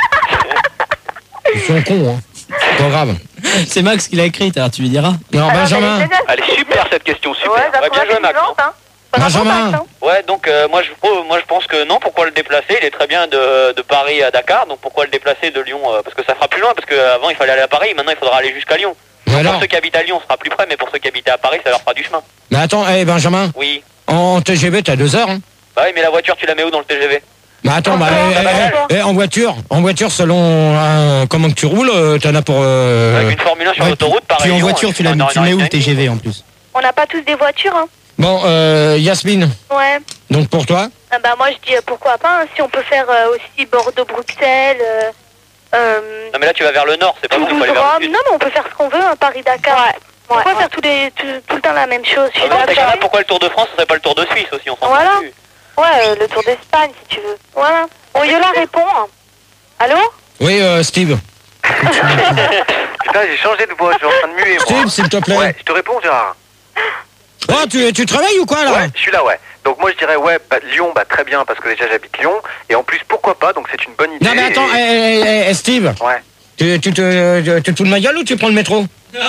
Ils sont cons, hein. C'est pas grave. C'est Max qui l'a écrite, alors tu lui diras. Non, Benjamin. Elle est super cette question, super. Ouais, Ouais, bien joué, Max. Hein. Benjamin. Ouais, donc euh, moi, je, pro- moi je pense que non, pourquoi le déplacer? Il est très bien de, de Paris à Dakar, donc pourquoi le déplacer de Lyon euh, parce que ça fera plus loin, parce qu'avant il fallait aller à Paris, maintenant il faudra aller jusqu'à Lyon. Mais Pour alors ceux qui habitent à Lyon, on sera plus près, mais pour ceux qui habitent à Paris, ça leur fera du chemin. Mais attends, hé Benjamin, Oui. en T G V t'as deux heures, hein. Bah oui, mais la voiture, tu la mets où dans le T G V? Mais attends, bah, Ah, eh, bah, eh, d'accord. eh, en voiture, en voiture selon euh, comment que tu roules, euh, t'en as pour... euh, Avec une Formule un sur Ouais, l'autoroute, pareil. Puis en Lyon, voiture, euh, tu la en mets, une tu heure mets et où le demie. T G V en plus? On n'a pas tous des voitures, hein. Bon, euh, Yasmine, Ouais. donc pour toi? Ah bah moi je dis euh, pourquoi pas, hein, si on peut faire euh, aussi Bordeaux-Bruxelles, euh, euh, Non mais là tu vas vers le nord, c'est pas bon, il faut aller vers Toulouse-Rome. le sud. Non mais on peut faire ce qu'on veut, hein, Paris-Dakar. Ouais. Pourquoi Ouais. faire tous les, tout, tout le temps la même chose? Je Ah, suis mais dans ces d'accord. cas-là, pourquoi le Tour de France, ce serait pas le Tour de Suisse aussi, on s'en Voilà. fout plus. Ouais, euh, le Tour d'Espagne, si tu veux. Voilà. Bon, Yola répond. Allô? Oui, euh, Steve. Putain, j'ai changé de voix, je suis en train de muer, moi. Steve, s'il te plaît. Ouais, je te réponds, Gérard. Oh, tu, tu te réveilles ou quoi, là? Ouais, je suis là, ouais. Donc moi je dirais, ouais, bah, Lyon, bah très bien, parce que déjà j'habite Lyon. Et en plus, pourquoi pas, donc c'est une bonne idée. Non, mais attends, et- eh, eh, eh, Steve, Ouais. tu, tu te, tu, tu te fous de ma gueule ou tu prends le métro? Tu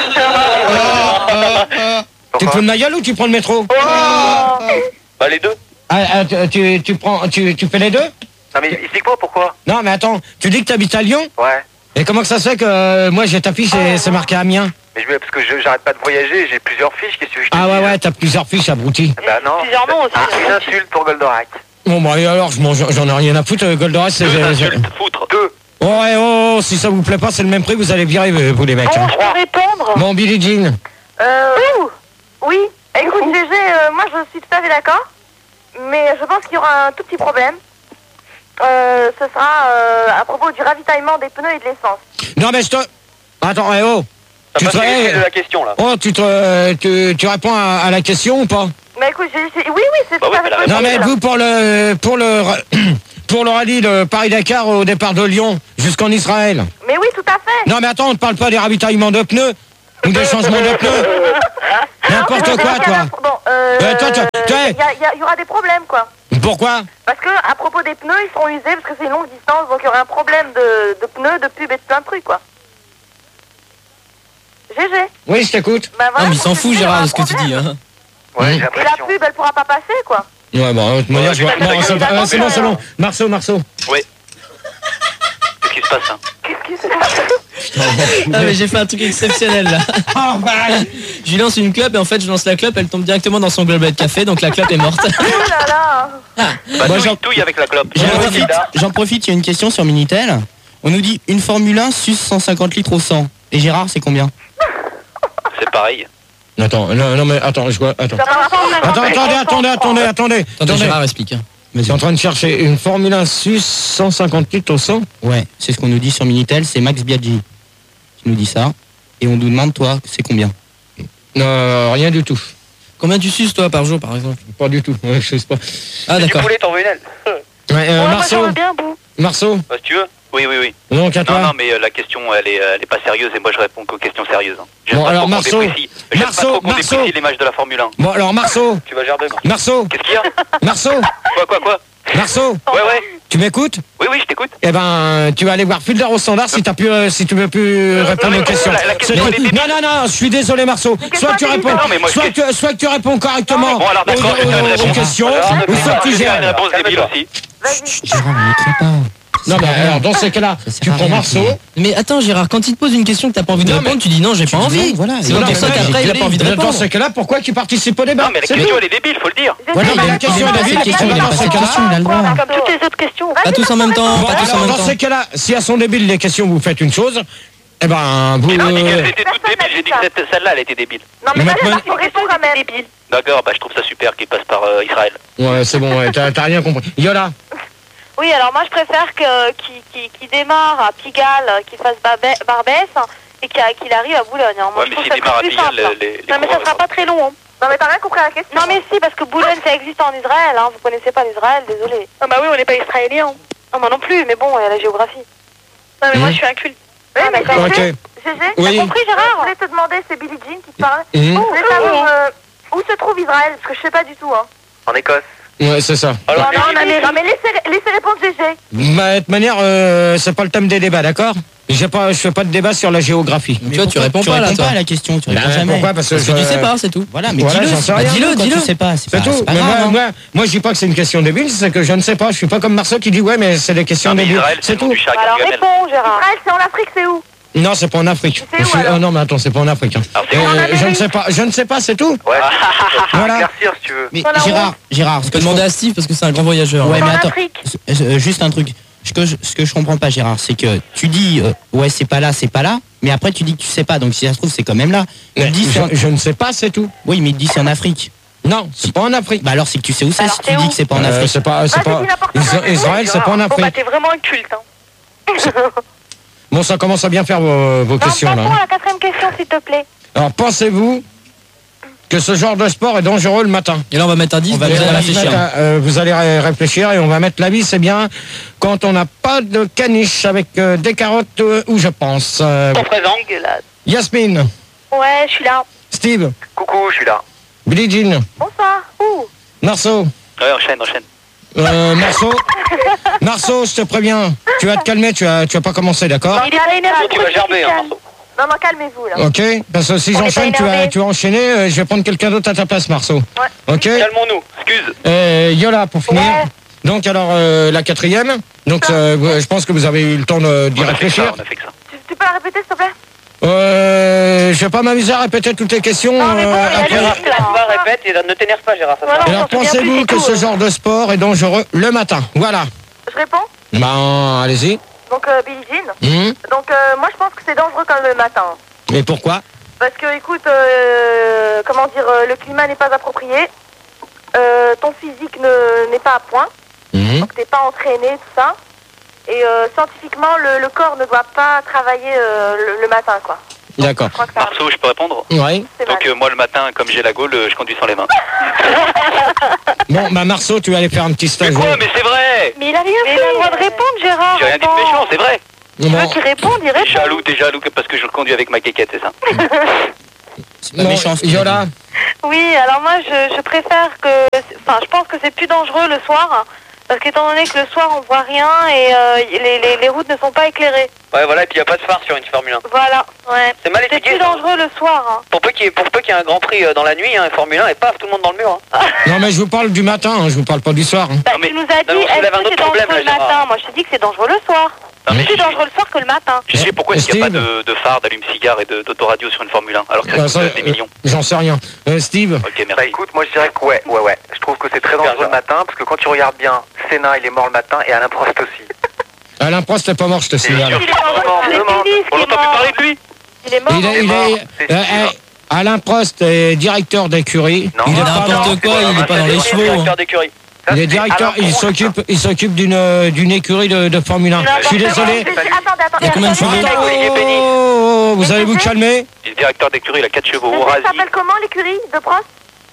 te Pourquoi fous de ma gueule ou tu prends le métro? Bah les deux. Ah, ah, tu, tu, tu prends, tu, tu fais les deux? Non mais explique-moi pourquoi. Non, mais attends, tu dis que tu habites à Lyon? Ouais. Et comment que ça se fait que euh, moi j'ai ta fiche et c'est marqué Amiens? Mais je, parce que je- j'arrête pas de voyager, j'ai plusieurs fiches, qu'est-ce que je te Ah ouais, dis ouais, t'as plusieurs fiches, abruti. Bah non. Plusieurs noms aussi. Ah, une insulte pour Goldorak. Bon, bah, et alors, je m'en- j'en ai rien à foutre, euh, Goldorak, c'est... Deux c'est- insultes, foutre. Deux. Oh, ouais, oh, oh, si ça vous plaît pas, c'est le même prix, vous allez virer, euh, vous les mecs. Bon, hein. je peux répondre. Bon, Billie Jean. Euh, oui, écoute G G, euh, moi je suis tout à fait d'accord, mais je pense qu'il y aura un tout petit problème. Euh, ce sera euh, à propos du ravitaillement des pneus et de l'essence. Non, mais je te... Attends, eh, oh. T'as Tu pas te... suivi le eh, fil de la question là. Oh, tu, te, tu, tu réponds à, à la question ou pas? Mais écoute, j'ai, j'ai- oui, oui, c'est Bah tout oui, à fait mais la possible. Non, mais êtes-vous pour le pour le pour le rallye de Paris-Dakar au départ de Lyon jusqu'en Israël? Mais oui, tout à fait. Non, mais attends, on ne parle pas des ravitaillements de pneus ou des changements de pneus. N'importe Non, mais quoi, c'est vrai qu'il y toi. a un- Bon, euh, Euh, toi, toi, toi. il y, a- il y a- il y aura des problèmes, quoi. Pourquoi? Parce que à propos des pneus, ils seront usés parce que c'est une longue distance, donc il y aura un problème de, de pneus, de pubs et de plein de trucs, quoi. G G. Oui, je t'écoute. Bah, voilà, Ah, mais il pour s'en te fout, dire, il y aura Gérard, un de ce que tu dis. problème. Hein. Ouais, j'ai Et la l'impression. pub, elle pourra pas passer, quoi. Ouais, bon, de toute manière, je vois. Ouais, Non, c'est il a ah, c'est bon, compris, c'est bon. hein. Marceau, Marceau. Oui. Qu'est-ce qui se passe, hein? Qu'est-ce qui se passe? Ah, mais j'ai fait un truc exceptionnel là. Oh, bah. Je lui lance une clope et en fait je lance la clope, elle tombe directement dans son gobelet de café, donc la clope est morte. Oh là là. Bah, Moi, touille, j'en- touille avec la clope. J'en Ouais, profite, là. j'en profite, il y a une question sur Minitel. On nous dit une Formule un suce cent cinquante litres au cent. Et Gérard, c'est combien? C'est pareil. Attends, non, non, mais attends, je vois. Attends. Ça va pas, on a- Attends, attendez, attendez, attendez, attendez. Attendez, Attendez. Gérard explique. hein. Je suis en train de chercher une Formule un suce cent cinquante litres au cent. Ouais, c'est ce qu'on nous dit sur Minitel, c'est Max Biaggi qui nous dit ça. Et on nous demande, toi, c'est combien? Non, rien du tout. Combien tu suces toi par jour par exemple? Pas du tout. Ouais, je sais pas. Ah Du d'accord. poulet, t'en veux une aile? Ouais, euh, Ouais, moi Marceau, j'en veux bien, Bou. Marceau. Bah, si tu veux. Oui, oui, oui. Donc à Non, toi. non, mais euh, la question, elle est, euh, elle est pas sérieuse et moi je réponds qu'aux questions sérieuses. hein. J'aime Bon, pas alors, trop qu'on Marceau. déprécie- J'aime Marceau, pas trop qu'on Marceau. déprécie l'image de la Formule un. Bon, alors Marceau, Tu vas gerber, Marceau. Marceau, Qu'est-ce qu'il y a? Marceau, Quoi, quoi, quoi? Marceau. Ouais, ouais. Tu m'écoutes? Oui, oui, je t'écoute. Eh ben, tu vas aller voir Fulder au standard si t'as pu, euh, si tu veux plus répondre mais aux questions. la- la question, C'est- elle est débile. non, non, non, je suis désolé, Marceau. Soit tu réponds, Non, mais moi, je soit, sais- tu, soit tu réponds correctement Bon, alors aux, d'accord, je vais te aux- aux répondre. questions, Alors, ou soit tu je vais faire une gères. réponse débile aussi. Vas-y. Gérard, on n'écrit pas. Non, mais alors, dans ces cas-là, Ça sert tu à prends rien, Marceau. Mais attends Gérard, quand il te pose une question que t'as pas envie de Non, répondre, mais- tu dis non j'ai pas dis envie. non, voilà. C'est Non, pas mais pour ça mec, qu'après il a pas envie de Dans répondre. ces cas-là, pourquoi tu participes au débat? Non, mais la C'est question, tout. elle est débile, faut le dire. Voilà, mais la question est pas débile. cette question, on il va a dans pas ces cette cas-là. question, il a le droit. Comme toutes les autres questions. Pas tous en même temps, Bon, pas tous en alors, même dans temps. ces cas-là, si elles sont débiles les questions, vous faites une chose. Eh ben, vous. J'ai pas dit euh, qu'elle était toute débile, j'ai dit que cette- celle-là, elle était débile. Non, mais Mais là, maintenant- il faut répondre quand même. D'accord, bah je trouve ça super qu'il passe par euh, Israël. Ouais, c'est bon, ouais, t'as t'as rien compris. Yola. Oui, alors moi je préfère que qu'il qu'il- qu'il démarre à Pigalle, qu'il fasse Babè- Barbès et qu'il qu'il arrive à Boulogne. hein. Moi, Ouais, je mais trouve s'il que ça démarre à serait plus Pigalle, simple. les- les Non, mais ça coureurs, sera pas très long. hein. Non, mais t'as rien compris à la question. Non, mais si, parce que Boulogne ça existe en Israël. Hein. Vous connaissez pas l'Israël, désolé. Ah bah oui, on n'est pas israélien. Non, moi non plus, mais bon, il y a la géographie. Non, mais moi Mhm. je suis un culte. Oui, mais d'accord. Ok. Gégé, Gégé, Oui. t'as compris, Gérard? Je voulais te demander, c'est Billie Jean qui te parle. Mhm. Je voulais savoir euh, où se trouve Israël, parce que je sais pas du tout. Hein. En Écosse. Ouais, c'est ça. Alors, non, non, mais, non, mais laissez, laissez répondre Gégé. Bah, de toute manière, euh, c'est pas le thème des débats, d'accord? J'ai pas, je fais pas de débat sur la géographie. Tu vois, tu réponds tu pas là réponds toi. pas à la question, tu Bah, réponds jamais. pourquoi? Parce que, Parce que tu je- sais pas, c'est tout. Voilà, mais Voilà, dis-le. j'en sais Bah, rien. dis-le, Dis-le, quand dis-le. tu sais pas. C'est C'est pas, tout. c'est pas Mais grave. moi, hein. moi, moi, je dis pas que c'est une question débile, c'est que je ne sais pas. Je suis pas comme Marceau qui dit ouais, mais c'est des questions non, mais débiles. Israël, c'est C'est le nom tout. du chat Bah, alors Gargamel. réponds, Gérard. Israël, c'est en Afrique, c'est où? Non, c'est pas en Afrique. C'est où, Je suis- alors oh, non, mais attends, c'est pas en Afrique. hein. Alors, c'est Euh, où, en je ne Amérique sais pas. Je ne sais pas, c'est tout. Ouais. Voilà. Éclaircir si tu veux. Mais Voilà, Gérard, Gérard, ce Tu que peux je demander à Steve parce que c'est un grand voyageur. Ouais, C'est mais en attends. Afrique. Euh, euh, juste un truc. Ce que je, ce que je comprends pas, Gérard, c'est que tu dis euh, ouais, c'est pas là, c'est pas là, mais après tu dis que tu sais pas, donc si ça se trouve, c'est quand même là. Il dit c'est en- Je, je ne sais pas, c'est tout. Oui, mais il dit c'est en Afrique. Non, c'est pas en Afrique. Bah alors c'est que tu sais où c'est Alors, si c'est tu dis où que c'est pas en Euh, Afrique. c'est pas, c'est Vas-y, pas. dis n'importe quoi, Isra- c'est Israël, c'est pas en Bon bah Afrique. t'es vraiment un culte. Hein. Bon, ça commence à bien faire vos, vos Non, questions là. passons hein. à la quatrième question, s'il te plaît. Alors, pensez-vous que ce genre de sport est dangereux le matin? Et là on va mettre un dix, On va vous allez mettre un dix, réfléchir. Mettre, euh, vous allez ré- réfléchir et on va mettre l'avis, c'est bien quand on n'a pas de caniche avec euh, des carottes euh, où je pense. Euh, Ton présent. Dégueulasse. Yasmine, Ouais, je suis là. Steve, Coucou, je suis là. Billie Jean, Bonsoir. Ouh. Marceau, Ouais, enchaîne, enchaîne. euh, Marceau, Marceau, je te préviens, tu vas te calmer, tu vas, tu vas pas commencer, d'accord? Il est pas énervé. Tu vas gerber, hein, Marceau. Non, non, calmez-vous, là. Ok, parce que si On est j'enchaîne, pas tu vas, énervé. tu vas enchaîner, euh, je vais prendre quelqu'un d'autre à ta place, Marceau. Ouais. Ok. Calmons-nous, excuse. Euh, Yola, pour finir. Ouais. Donc alors euh, la quatrième. Donc euh, je pense que vous avez eu le temps de- d'y On a fait que réfléchir. ça, on a fait que ça. Tu, tu peux la répéter, s'il te plaît? Euh, je vais pas m'amuser à répéter toutes les questions. Non, mais bon, euh, il y a après. des- Gérard, te laisse pas, répète et ne t'énerve pas, Gérard. Ça Voilà. sert à Alors on s'en souvient pensez-vous plus, que c'est ce tout, genre de sport est dangereux le matin? Voilà. Je réponds. Ben allez-y. Donc, euh, Billie Jean. Hum. Donc, euh, moi, je pense que c'est dangereux quand le matin. Et pourquoi? Parce que, écoute, euh, comment dire, euh, le climat n'est pas approprié. Euh, ton physique ne- n'est pas à point. Hum. Donc, t'es pas entraîné, tout ça. Et euh, scientifiquement, le, le corps ne doit pas travailler euh, le, le matin, quoi. D'accord. Marceau, je peux répondre? Ouais. Donc euh, moi le matin, comme j'ai la gaule, euh, je conduis sans les mains. Bon, bah Marceau, tu vas aller faire un petit stage. Mais quoi? Mais c'est vrai! Mais il a rien fait. Il a le droit de répondre, Gérard. J'ai rien dit de méchant, c'est vrai. Tu veux qu'il réponde, il répond. Jaloux, t'es jaloux que parce que je le conduis avec ma quéquette, c'est ça? C'est pas méchant. ce qu'il Yola. Oui, alors moi je, je préfère que... Enfin, je pense que c'est plus dangereux le soir. Parce qu'étant donné que le soir on voit rien et euh, les, les, les routes ne sont pas éclairées. Ouais, voilà, et puis y a pas de phare sur une Formule un. Voilà, ouais. C'est mal C'est étudié. plus ça. dangereux le soir. Hein. Pour peu qu'il y ait, pour peu qu'il y ait un grand prix euh, dans la nuit, hein, Formule un, et paf, tout le monde dans le mur. Hein. Non, mais je vous parle du matin, hein, je vous parle pas du soir. hein. Bah, tu nous as dit, non, mais on est-ce soulève un que autre c'est dangereux problème, le là, Gérard. matin? Moi je te dis que c'est dangereux le soir. Non, mais C'est plus je- dangereux le soir que le matin. Tu sais pourquoi est-ce qu'il n'y a pas Steve de, de phare, d'allume-cigare et de- d'autoradio sur une Formule un alors que ça Bah, coûte ça, euh, des euh, millions? J'en sais rien. Euh, Steve. Ok, Bah merci. écoute, moi je dirais que ouais, ouais, ouais. Je trouve que c'est très dangereux le matin parce que quand tu regardes bien, Senna il est mort le matin et Alain Prost aussi. Alain Prost, t'es pas mort, je te signale. Il est mort. C'est Billy qui On est n'entend plus mort. parler de lui? Il est mort. Il est, il mort, est, c'est euh, sûr. euh, Alain Prost est directeur d'écurie. Non, Il est non, pas dans- N'importe quoi, il est pas dans les chevaux. hein. Directeur d'écurie. Ça, Il est c'est directeur, Alain il Prost. s'occupe, il s'occupe d'une euh, d'une écurie de, de Formule un. Je suis désolé. Attendez, attendez. Il y a combien de attendez. chevaux? Oh, Olivier Penny. oh, vous allez vous calmer. Il est directeur d'écurie, il a quatre chevaux. Ça Orasi. s'appelle comment l'écurie de Prost?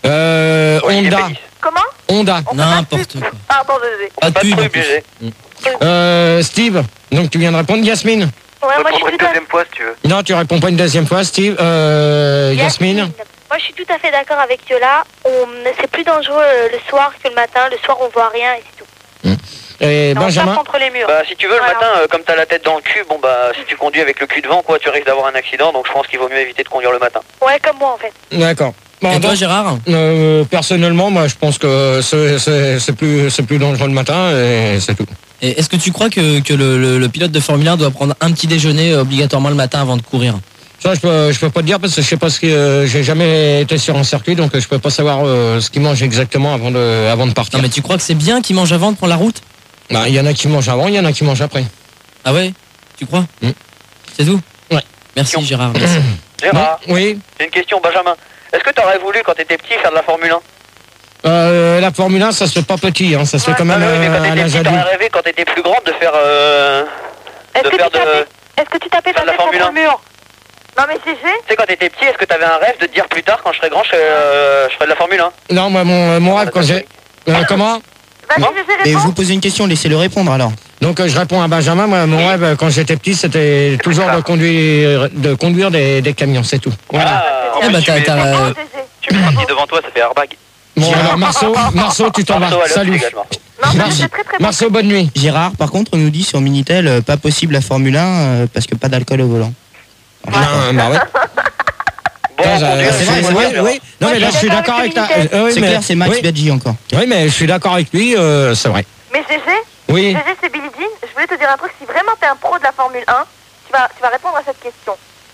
Euh, Olivier Honda. Penny. Comment? Honda. On fait pas de N'importe pub. quoi. Pardon, désolé. Pas de Pas de pub. en truc, plus. B G. Euh, Steve. Donc tu viens de répondre, Yasmine. Ouais, moi je Répondre suis une tout à deuxième fois si tu veux. Non, tu réponds pas une deuxième fois, Steve. Euh, Yasmine. Moi, je suis tout à fait d'accord avec Yola. On... C'est plus dangereux euh, le soir que le matin. Le soir, on voit rien et c'est tout. Et On passe Benjamin. contre les murs. Bah si tu veux le Voilà. matin, euh, comme t'as la tête dans le cul, bon bah si tu conduis avec le cul devant quoi, tu risques d'avoir un accident, donc je pense qu'il vaut mieux éviter de conduire le matin. Ouais, comme moi en fait. D'accord. Bon, Et toi, donc, Gérard? euh, personnellement, moi, je pense que c'est- c'est c'est plus, c'est plus dangereux le matin et c'est tout. Et est-ce que tu crois que, que le, le- le pilote de Formule un doit prendre un petit déjeuner euh, obligatoirement le matin avant de courir? Ça, je peux, je peux pas te dire parce que je sais pas ce que euh, j'ai jamais été sur un circuit, donc euh, je peux pas savoir euh, ce qu'ils mangent exactement avant de, avant de partir. Non, mais tu crois que c'est bien qu'il mange avant de prendre la route? Bah, il y en a qui mangent avant, il y en a qui mangent après. Ah ouais? Tu crois? Mm. C'est tout? Ouais. Merci Gérard. Merci. Gérard, Non, oui. j'ai une question Benjamin. Est-ce que t'aurais voulu quand t'étais petit faire de la Formule un? Euh, la Formule un, ça se fait pas petit, hein, ça se fait quand même Ah oui, mais euh, quand à t'étais l'âge petit, t'aurais adulte. rêvé quand t'étais plus grande de faire euh, Est-ce de que, faire tu de tapais- est-ce que tu tapais ta de la tête contre Formule le mur? Non mais G G, Tu sais quand t'étais petit, est-ce que t'avais un rêve de te dire plus tard quand je serai grand je ferai, euh, je ferai de la Formule un? Non, moi, mon, mon rêve quand j'ai. Euh, comment vas-y Non. G G, Mais je réponds. vous pose une question, laissez-le répondre alors. Donc euh, je réponds à Benjamin, moi, mon rêve euh, quand j'étais petit, c'était toujours de conduire, de conduire des, des camions, c'est tout. Voilà. Ah, en Eh plus, bah, tu t'as- mets- t'as- Bravo, euh, G G. tu mets un petit devant toi, ça fait airbag. Bon, alors Marceau, Marceau, tu t'en Marceau, vas. allez, Salut. dégage, Marceau. Non, mais Merci. c'est très très bon. Marceau, bonne nuit. Gérard, par contre, on nous dit sur Minitel, euh, pas possible la Formule un euh, parce que pas d'alcool au volant. Ah, bah ouais. Bon, Ah, on conduit, euh, c'est oui, vrai, oui, c'est vrai. oui. Non, Moi, mais là, je je suis suis d'accord d'accord avec avec ta. Minitel. euh, oui, C'est mais- clair, c'est Max oui. Biaggi encore. Oui, mais je suis d'accord avec lui, euh, c'est vrai. Mais G G, Oui. G G c'est Billie Jean. Je voulais te dire un truc, si vraiment t'es un pro de la Formule un, tu vas, tu vas répondre à cette question.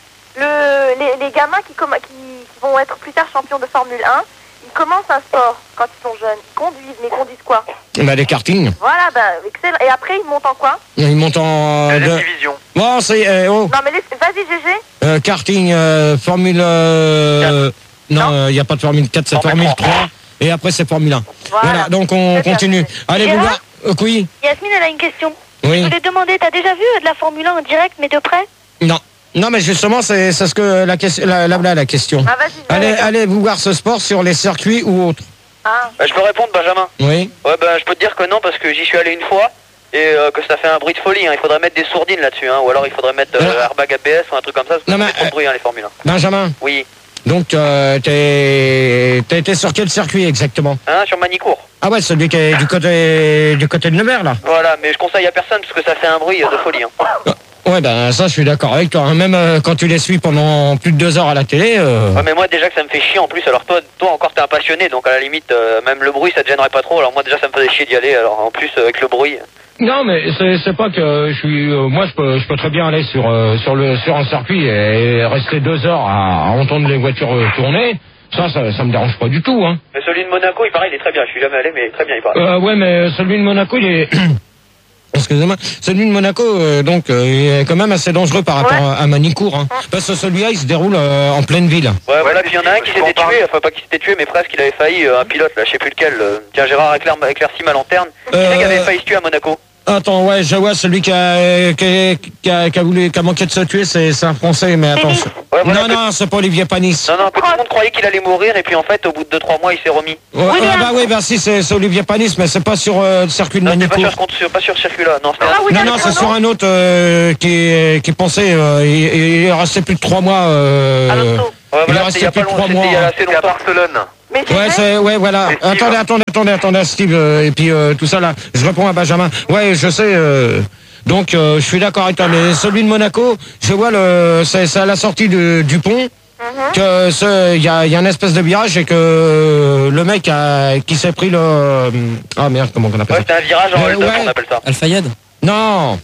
Le, les, les gamins qui, comm- qui, qui vont être plus tard champions de Formule un, ils commencent un sport quand ils sont jeunes. Ils conduisent, mais ils conduisent quoi? Bah, des kartings. Voilà, bah excellent. Et après ils montent en quoi? Ils montent en. Deuxième de- division. Bon, c'est. euh, oh. Non mais laisse- vas-y G G. Euh, karting, euh, Formule. euh, Non, il n'y a pas de Formule quatre, c'est Formule Formule trois. Et après, c'est Formule un. Voilà. Voilà, donc on Très bien. continue. Allez, vous Gérard voir. Euh, oui, Yasmine, elle a une question. oui. Je voulais te demander, t'as déjà vu euh, de la Formule un en direct, mais de près? Non. Non, mais justement, c'est c'est ce que la question, la, la, la, la question. Ah vas-y. je vais Allez, répondre. allez vous voir ce sport sur les circuits ou autres. Ah. Bah, je peux répondre Benjamin. Oui. Ouais bah je peux te dire que non parce que j'y suis allé une fois et euh, que ça fait un bruit de folie, hein. Il faudrait mettre des sourdines là-dessus, hein. Ou alors il faudrait mettre euh, Euh. airbag A B S ou un truc comme ça, parce que Non, ça mais, fait trop de bruit hein, les Formule un. Benjamin, Oui. donc euh, t'es t'as été sur quel circuit exactement? Hein, sur Manicourt. Ah ouais, celui qui est du côté du côté de Nevers, là. Voilà, mais je conseille à personne parce que ça fait un bruit euh, de folie. Hein. Ouais, ben ça, je suis d'accord avec toi. hein. Même euh, quand tu les suis pendant plus de deux heures à la télé. euh, Ouais, mais moi déjà que ça me fait chier en plus, alors toi, toi encore t'es un passionné, donc à la limite, euh, même le bruit ça te gênerait pas trop, alors moi déjà ça me faisait chier d'y aller, alors en plus euh, avec le bruit. Non, mais c'est c'est pas que je suis. euh, moi, je peux, je peux très bien aller sur euh, sur le sur un circuit et rester deux heures à, à entendre les voitures euh, tourner. Ça, ça, ça me dérange pas du tout, hein. Mais celui de Monaco, il paraît, il est très bien, je suis jamais allé, mais très bien il paraît. Euh, ouais, mais celui de Monaco, il est. Excusez-moi, celui de Monaco, euh, donc, euh, il est quand même assez dangereux par rapport Ouais. à, à Manicourt, hein, parce que celui-là, il se déroule euh, en pleine ville. Ouais, voilà, mais puis il y en a un qui je m'en s'était parle. tué, enfin pas qui s'était tué, mais presque il avait failli, euh, un pilote là, je sais plus lequel. euh, Tiens, Gérard, éclaire, éclaircis ma lanterne. Qui Euh, c'est qui avait failli se tuer à Monaco? Attends, ouais, je vois celui qui a, qui a, qui a, qui a voulu, qui a manqué de se tuer, c'est c'est un Français, mais attends. Ouais, voilà, non, que- non, c'est pas Olivier Panis. Non, non, que tout le monde croyait qu'il allait mourir et puis en fait, au bout de deux trois mois, il s'est remis. Ouais, ah bah oui, bah si, c'est c'est Olivier Panis, mais c'est pas sur euh, le circuit de Non, c'est pas Manicourt. sur, ce compte- sur- pas sur ce circuit-là. Non, c'était Ah, un- oui, Non, non, c'est sur un autre euh, qui, qui pensait, euh, il, il est resté plus de trois mois. Euh, À l'auto. Ouais, il est voilà, resté c'était il y a plus pas de longtemps, trois c'était mois. il y a assez C'est à longtemps. Barcelone. Mais tu Ouais, sais, c'est, ouais, voilà. C'est Steve. Attendez, attendez, attendez, attendez, Steve, euh, et puis euh, tout ça là. Je réponds à Benjamin. Ouais, je sais. Euh, donc, euh, je suis d'accord avec toi. Mais celui de Monaco, je vois le, c'est, c'est à la sortie de- du pont que ce, il y a, il y a une espèce de virage et que le mec a, qui s'est pris le, ah merde, comment on appelle Ouais, ça c'était un virage en Euh, hold-up, ouais. on appelle ça. Al-Fayed. Non.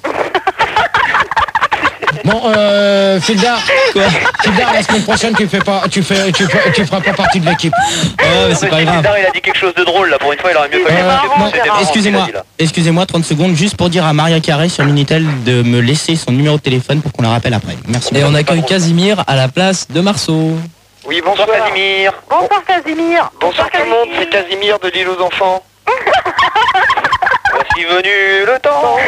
Bon, euh, Fildar, Fildar, la semaine prochaine, tu fais pas, tu fais, tu fais, tu feras pas partie de l'équipe. Oh, mais c'est Non, pas mais grave. César, il a dit quelque chose de drôle là. Pour une fois, il aurait mieux fallu. Euh, parce que non, c'était marrant, ce qu'il Excusez-moi, a dit, là. excusez-moi, trente secondes, juste pour dire à Maria Carré sur Minitel de me laisser son numéro de téléphone pour qu'on la rappelle après. Merci. Et on accueille Casimir à la place de Marceau. Oui, Bonsoir bonsoir. Casimir. bonsoir Casimir. Bonsoir tout le monde, c'est Casimir de l'île aux enfants. Voici venu le temps. Oh,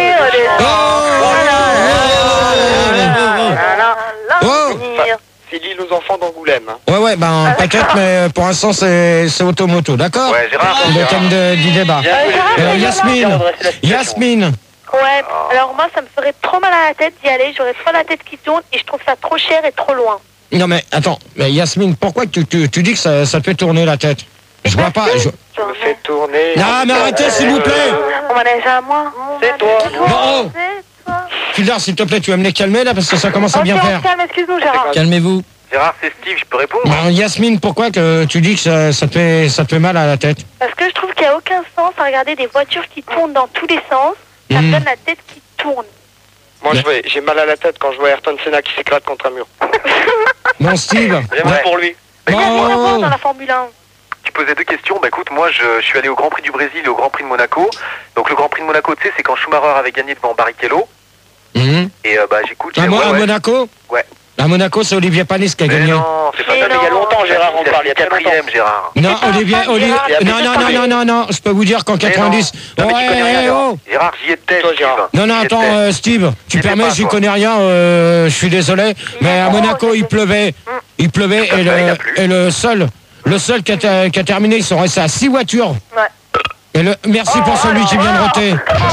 oh. C'est l'île aux enfants d'Angoulême. hein. Ouais, ouais, ben peut-être, mais pour l'instant c'est c'est automoto, d'accord. Ouais, Gérard. Le thème de- du débat. Bien joué. Euh, Bien Yasmine, redresser la situation. Yasmine. Ouais, alors moi ça me ferait trop mal à la tête d'y aller, j'aurais trop la tête qui tourne et je trouve ça trop cher et trop loin. Non mais attends, mais Yasmine, pourquoi tu, tu, tu dis que ça, ça te fait tourner la tête? Je vois pas. Je... Je me fais tourner. Non mais arrêtez s'il vous plaît. On m'en a déjà à moi. C'est toi. Bon, oh. Fildar, s'il te plaît, tu vas me les calmer là parce que ça commence à Ok, bien on faire. se calme, excuse-nous Gérard. Calmez-vous. Gérard, c'est Steve, je peux répondre? Ben, Yasmine, pourquoi que tu dis que ça, ça, te fait, ça te fait mal à la tête? Parce que je trouve qu'il n'y a aucun sens à regarder des voitures qui tournent dans tous les sens, ça Mhm. me donne la tête qui tourne. Moi, je vais- j'ai mal à la tête quand je vois Ayrton Senna qui s'éclate contre un mur. Bon, Steve. J'aimerais pour lui. Mais qu'est-ce qu'on Bon. avance dans la Formule un? Tu posais deux questions. Bah écoute, moi je, je suis allé au Grand Prix du Brésil et au Grand Prix de Monaco. Donc le Grand Prix de Monaco, tu sais, c'est quand Schumacher avait gagné devant Barrichello. Mhm. Et euh, bah j'écoute. À, j'ai- Mo- ouais, à ouais. Monaco Ouais. À Monaco, c'est Olivier Panis qui a Mais gagné. non, c'est pas Mais ça. Mais il y a longtemps, Gérard, on parle. Il y a très longtemps. Quatrième, Gérard. Non, C'est pas Olivier, un fan, Olivier, Gérard. non, non, non, non, non, non, je peux vous dire qu'en quatre-vingt-dix. Non, mais tu Ouais, connais rien, eh, Gérard. oh. Gérard, j'y étais, Toi, Steve. Gérard. Non, non, J'y attends, étais. euh, Steve, tu J'y étais permets, pas, j'y toi. connais rien, euh, je suis désolé, mais à Monaco, il pleuvait, il pleuvait, Tout à et fait, il le, a plu. et le seul, le seul qui a, ter- qui a terminé, ils sont restés à six voitures. Ouais. Et le, merci pour celui qui vient de roter.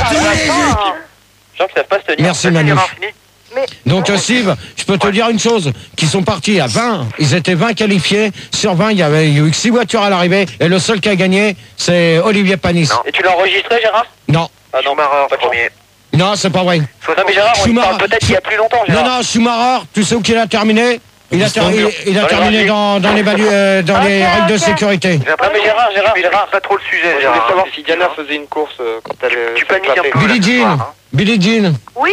Gens qui savent pas se tenir. Merci, Vas-y, Manu. Gérard, fini. Mais Donc, euh, Steve, je peux te dire une chose, qui sont partis à vingt, ils étaient vingt qualifiés, sur vingt, il y avait il y a eu que six voitures à l'arrivée, et le seul qui a gagné, c'est Olivier Panis. Non. Et tu l'as enregistré, Gérard? Non, Ah non, Schumacher, pas de chance. premier. non, c'est pas vrai. Non mais Gérard, on y Schumacher. parle peut-être il y a plus longtemps, Non, Gérard. non, Schumacher, tu sais où qu'il a terminé? Il a, ter- il, il a Dans les terminé radios. dans, dans les, valu- euh, dans les Ok, règles de ok. sécurité. J'ai Non l'impression mais Gérard, que Gérard, tu maîtrises Gérard. pas trop le sujet, Je voulais Gérard. savoir si Diana faisait une course euh, quand elle euh, Tu s'est paniques un éclatée. peu. Billie là, ce Jean, soir, hein. Billie Jean. oui,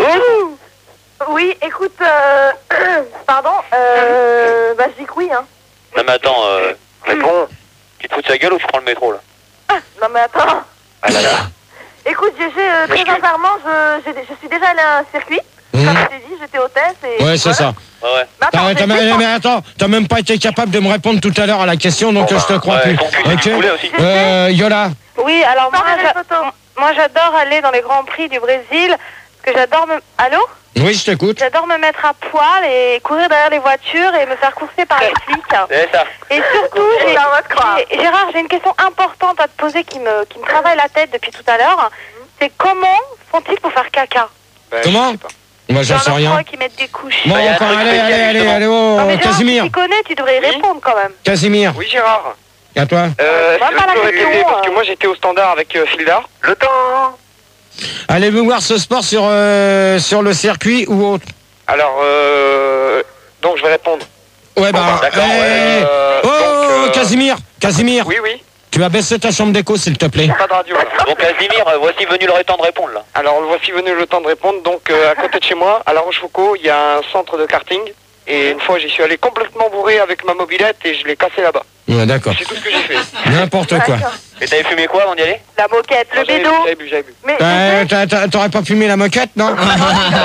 oui, écoute, euh, pardon, euh, bah je dis que oui, hein. Non mais attends, euh, Réponds. tu te fous de sa gueule ou tu prends le métro là? Non mais attends. Ah là là. Écoute, G G, euh, très sincèrement, je, j'ai- je suis déjà allé à un circuit. Comme je t'ai dit, j'étais hôtesse et... Ouais, c'est voilà. ça. Ouais ouais. Mais attends, Ah, j'ai t'as- juste mais, en- mais attends, t'as même pas été capable de me répondre tout à l'heure à la question, donc Bon, euh, je te bah, crois Ouais, plus. ton cul, c'est du Ok. poulet aussi. Euh, Yola. Oui, alors moi, Parlez des j'a- photos. moi j'adore aller dans les Grands Prix du Brésil, parce que j'adore me... Allô Oui, je t'écoute. J'adore me mettre à poil et courir derrière les voitures et me faire courser par les flics. C'est ça. Et surtout, j'ai- Ça va te croire. j'ai- Gérard, j'ai une question importante à te poser qui me, qui me travaille la tête depuis tout à l'heure. C'est comment font-ils pour faire caca? Ben, Comment je sais pas. Moi, j'en Dans sais leur rien. froc, ils mettent des couches. Bon, Bah, y a un encore, truc allez, spécial, allez, allez, justement. allez, oh, Non, mais Gérard, Casimir. si tu connais, tu devrais y répondre quand même. Casimir, Oui, Gérard. à toi. Euh, Moi, est-ce pas que la tu peux question, répéter, parce euh. que moi j'étais au standard avec euh, Fildar. Le temps. Allez-vous voir ce sport sur, euh, sur le circuit ou autre? Alors, euh, donc je vais répondre. Ouais, bah, d'accord, eh, ouais, euh, oh, donc, euh, Casimir, Casimir, Oui, oui, tu vas baisser ta chambre d'écho, s'il te plaît. pas de radio là. Bon Casimir, euh, voici venu le temps de répondre là. Alors voici venu le temps de répondre. Donc euh, à côté de chez moi, à La Rochefoucauld, il y a un centre de karting. Et une fois, j'y suis allé complètement bourré avec ma mobilette et je l'ai cassé là-bas. Ouais, d'accord. C'est tout ce que j'ai fait. N'importe quoi. D'accord. Et t'avais fumé quoi avant d'y aller? La moquette, le J'avais- bédo. J'avais bu, j'avais bu. Mais Euh, G G, t'as- t'as- T'aurais pas fumé la moquette, non? Oh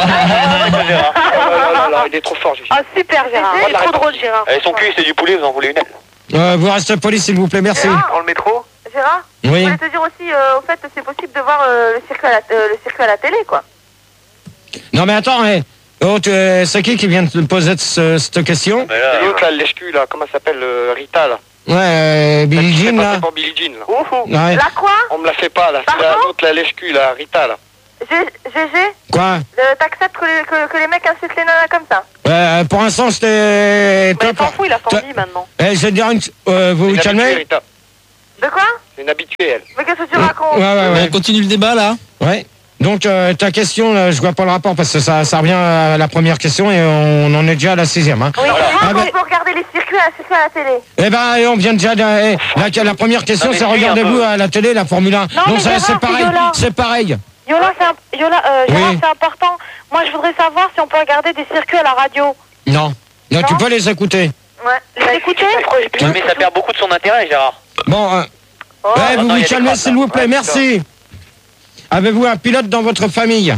là là là, il est trop fort, Gigi. Ah super Gérard, Gégé, c'est trop drôle Gérard. Allez, son cul c'est du poulet, vous en voulez une aile? Euh, vous restez poli, s'il vous plaît, merci. Prends le métro. G Gérard, Oui. je voulais te dire aussi, euh, au fait, c'est possible de voir euh, le, circuit à la, euh, le circuit à la télé, quoi. Non mais attends, hein. Oh, tu- euh, c'est qui qui vient de te poser ce- cette question? C'est l'autre là, le lèche-cul là, comment elle s'appelle euh, Rita là. Ouais, euh, Billie Celle qui Jean fait là. passer pour Billie Jean là. Ouais. La quoi? On me la fait pas là, c'est la- l'autre la lèche-cul là, Rita là. G G, Quoi? euh, t'acceptes que, les- que, que les mecs insultent les nanas comme ça? Ouais, euh, pour l'instant, j'étais... Mais il s'en fout, il a son vie maintenant. Eh, je vais te dire une... Euh, vous vous C'est une habituée, calmez? Rita. De quoi? C'est une habituée elle. Mais qu'est-ce que tu racontes? Ouais, ouais, ouais. On continue le débat là. Ouais. Donc, euh, ta question, là, je vois pas le rapport parce que ça, ça revient à la première question et on en est déjà à la sixième. Hein. Oui, Ah, comment ben, on peut regarder les circuits à, circuits à la télé? eh ben, on vient déjà... De, eh, la, la première question, Non, mais c'est suis regardez-vous un peu. à la télé la Formule un. Non, Donc, mais ça, Gérard, c'est c'est pareil. Yola. C'est pareil. Yola, c'est un- Yola, euh, Gérard, Oui. c'est important. Moi, je voudrais savoir si on peut regarder des circuits à la radio. Non. Non, tu peux les écouter. Ouais. Les écouter? Mais ça perd beaucoup de son intérêt, Gérard. Bon, euh, Oh. ouais, Attends, vous il y vous a des calmez, crasses, s'il là. vous plaît. Ouais, Merci. Avez-vous un pilote dans votre famille?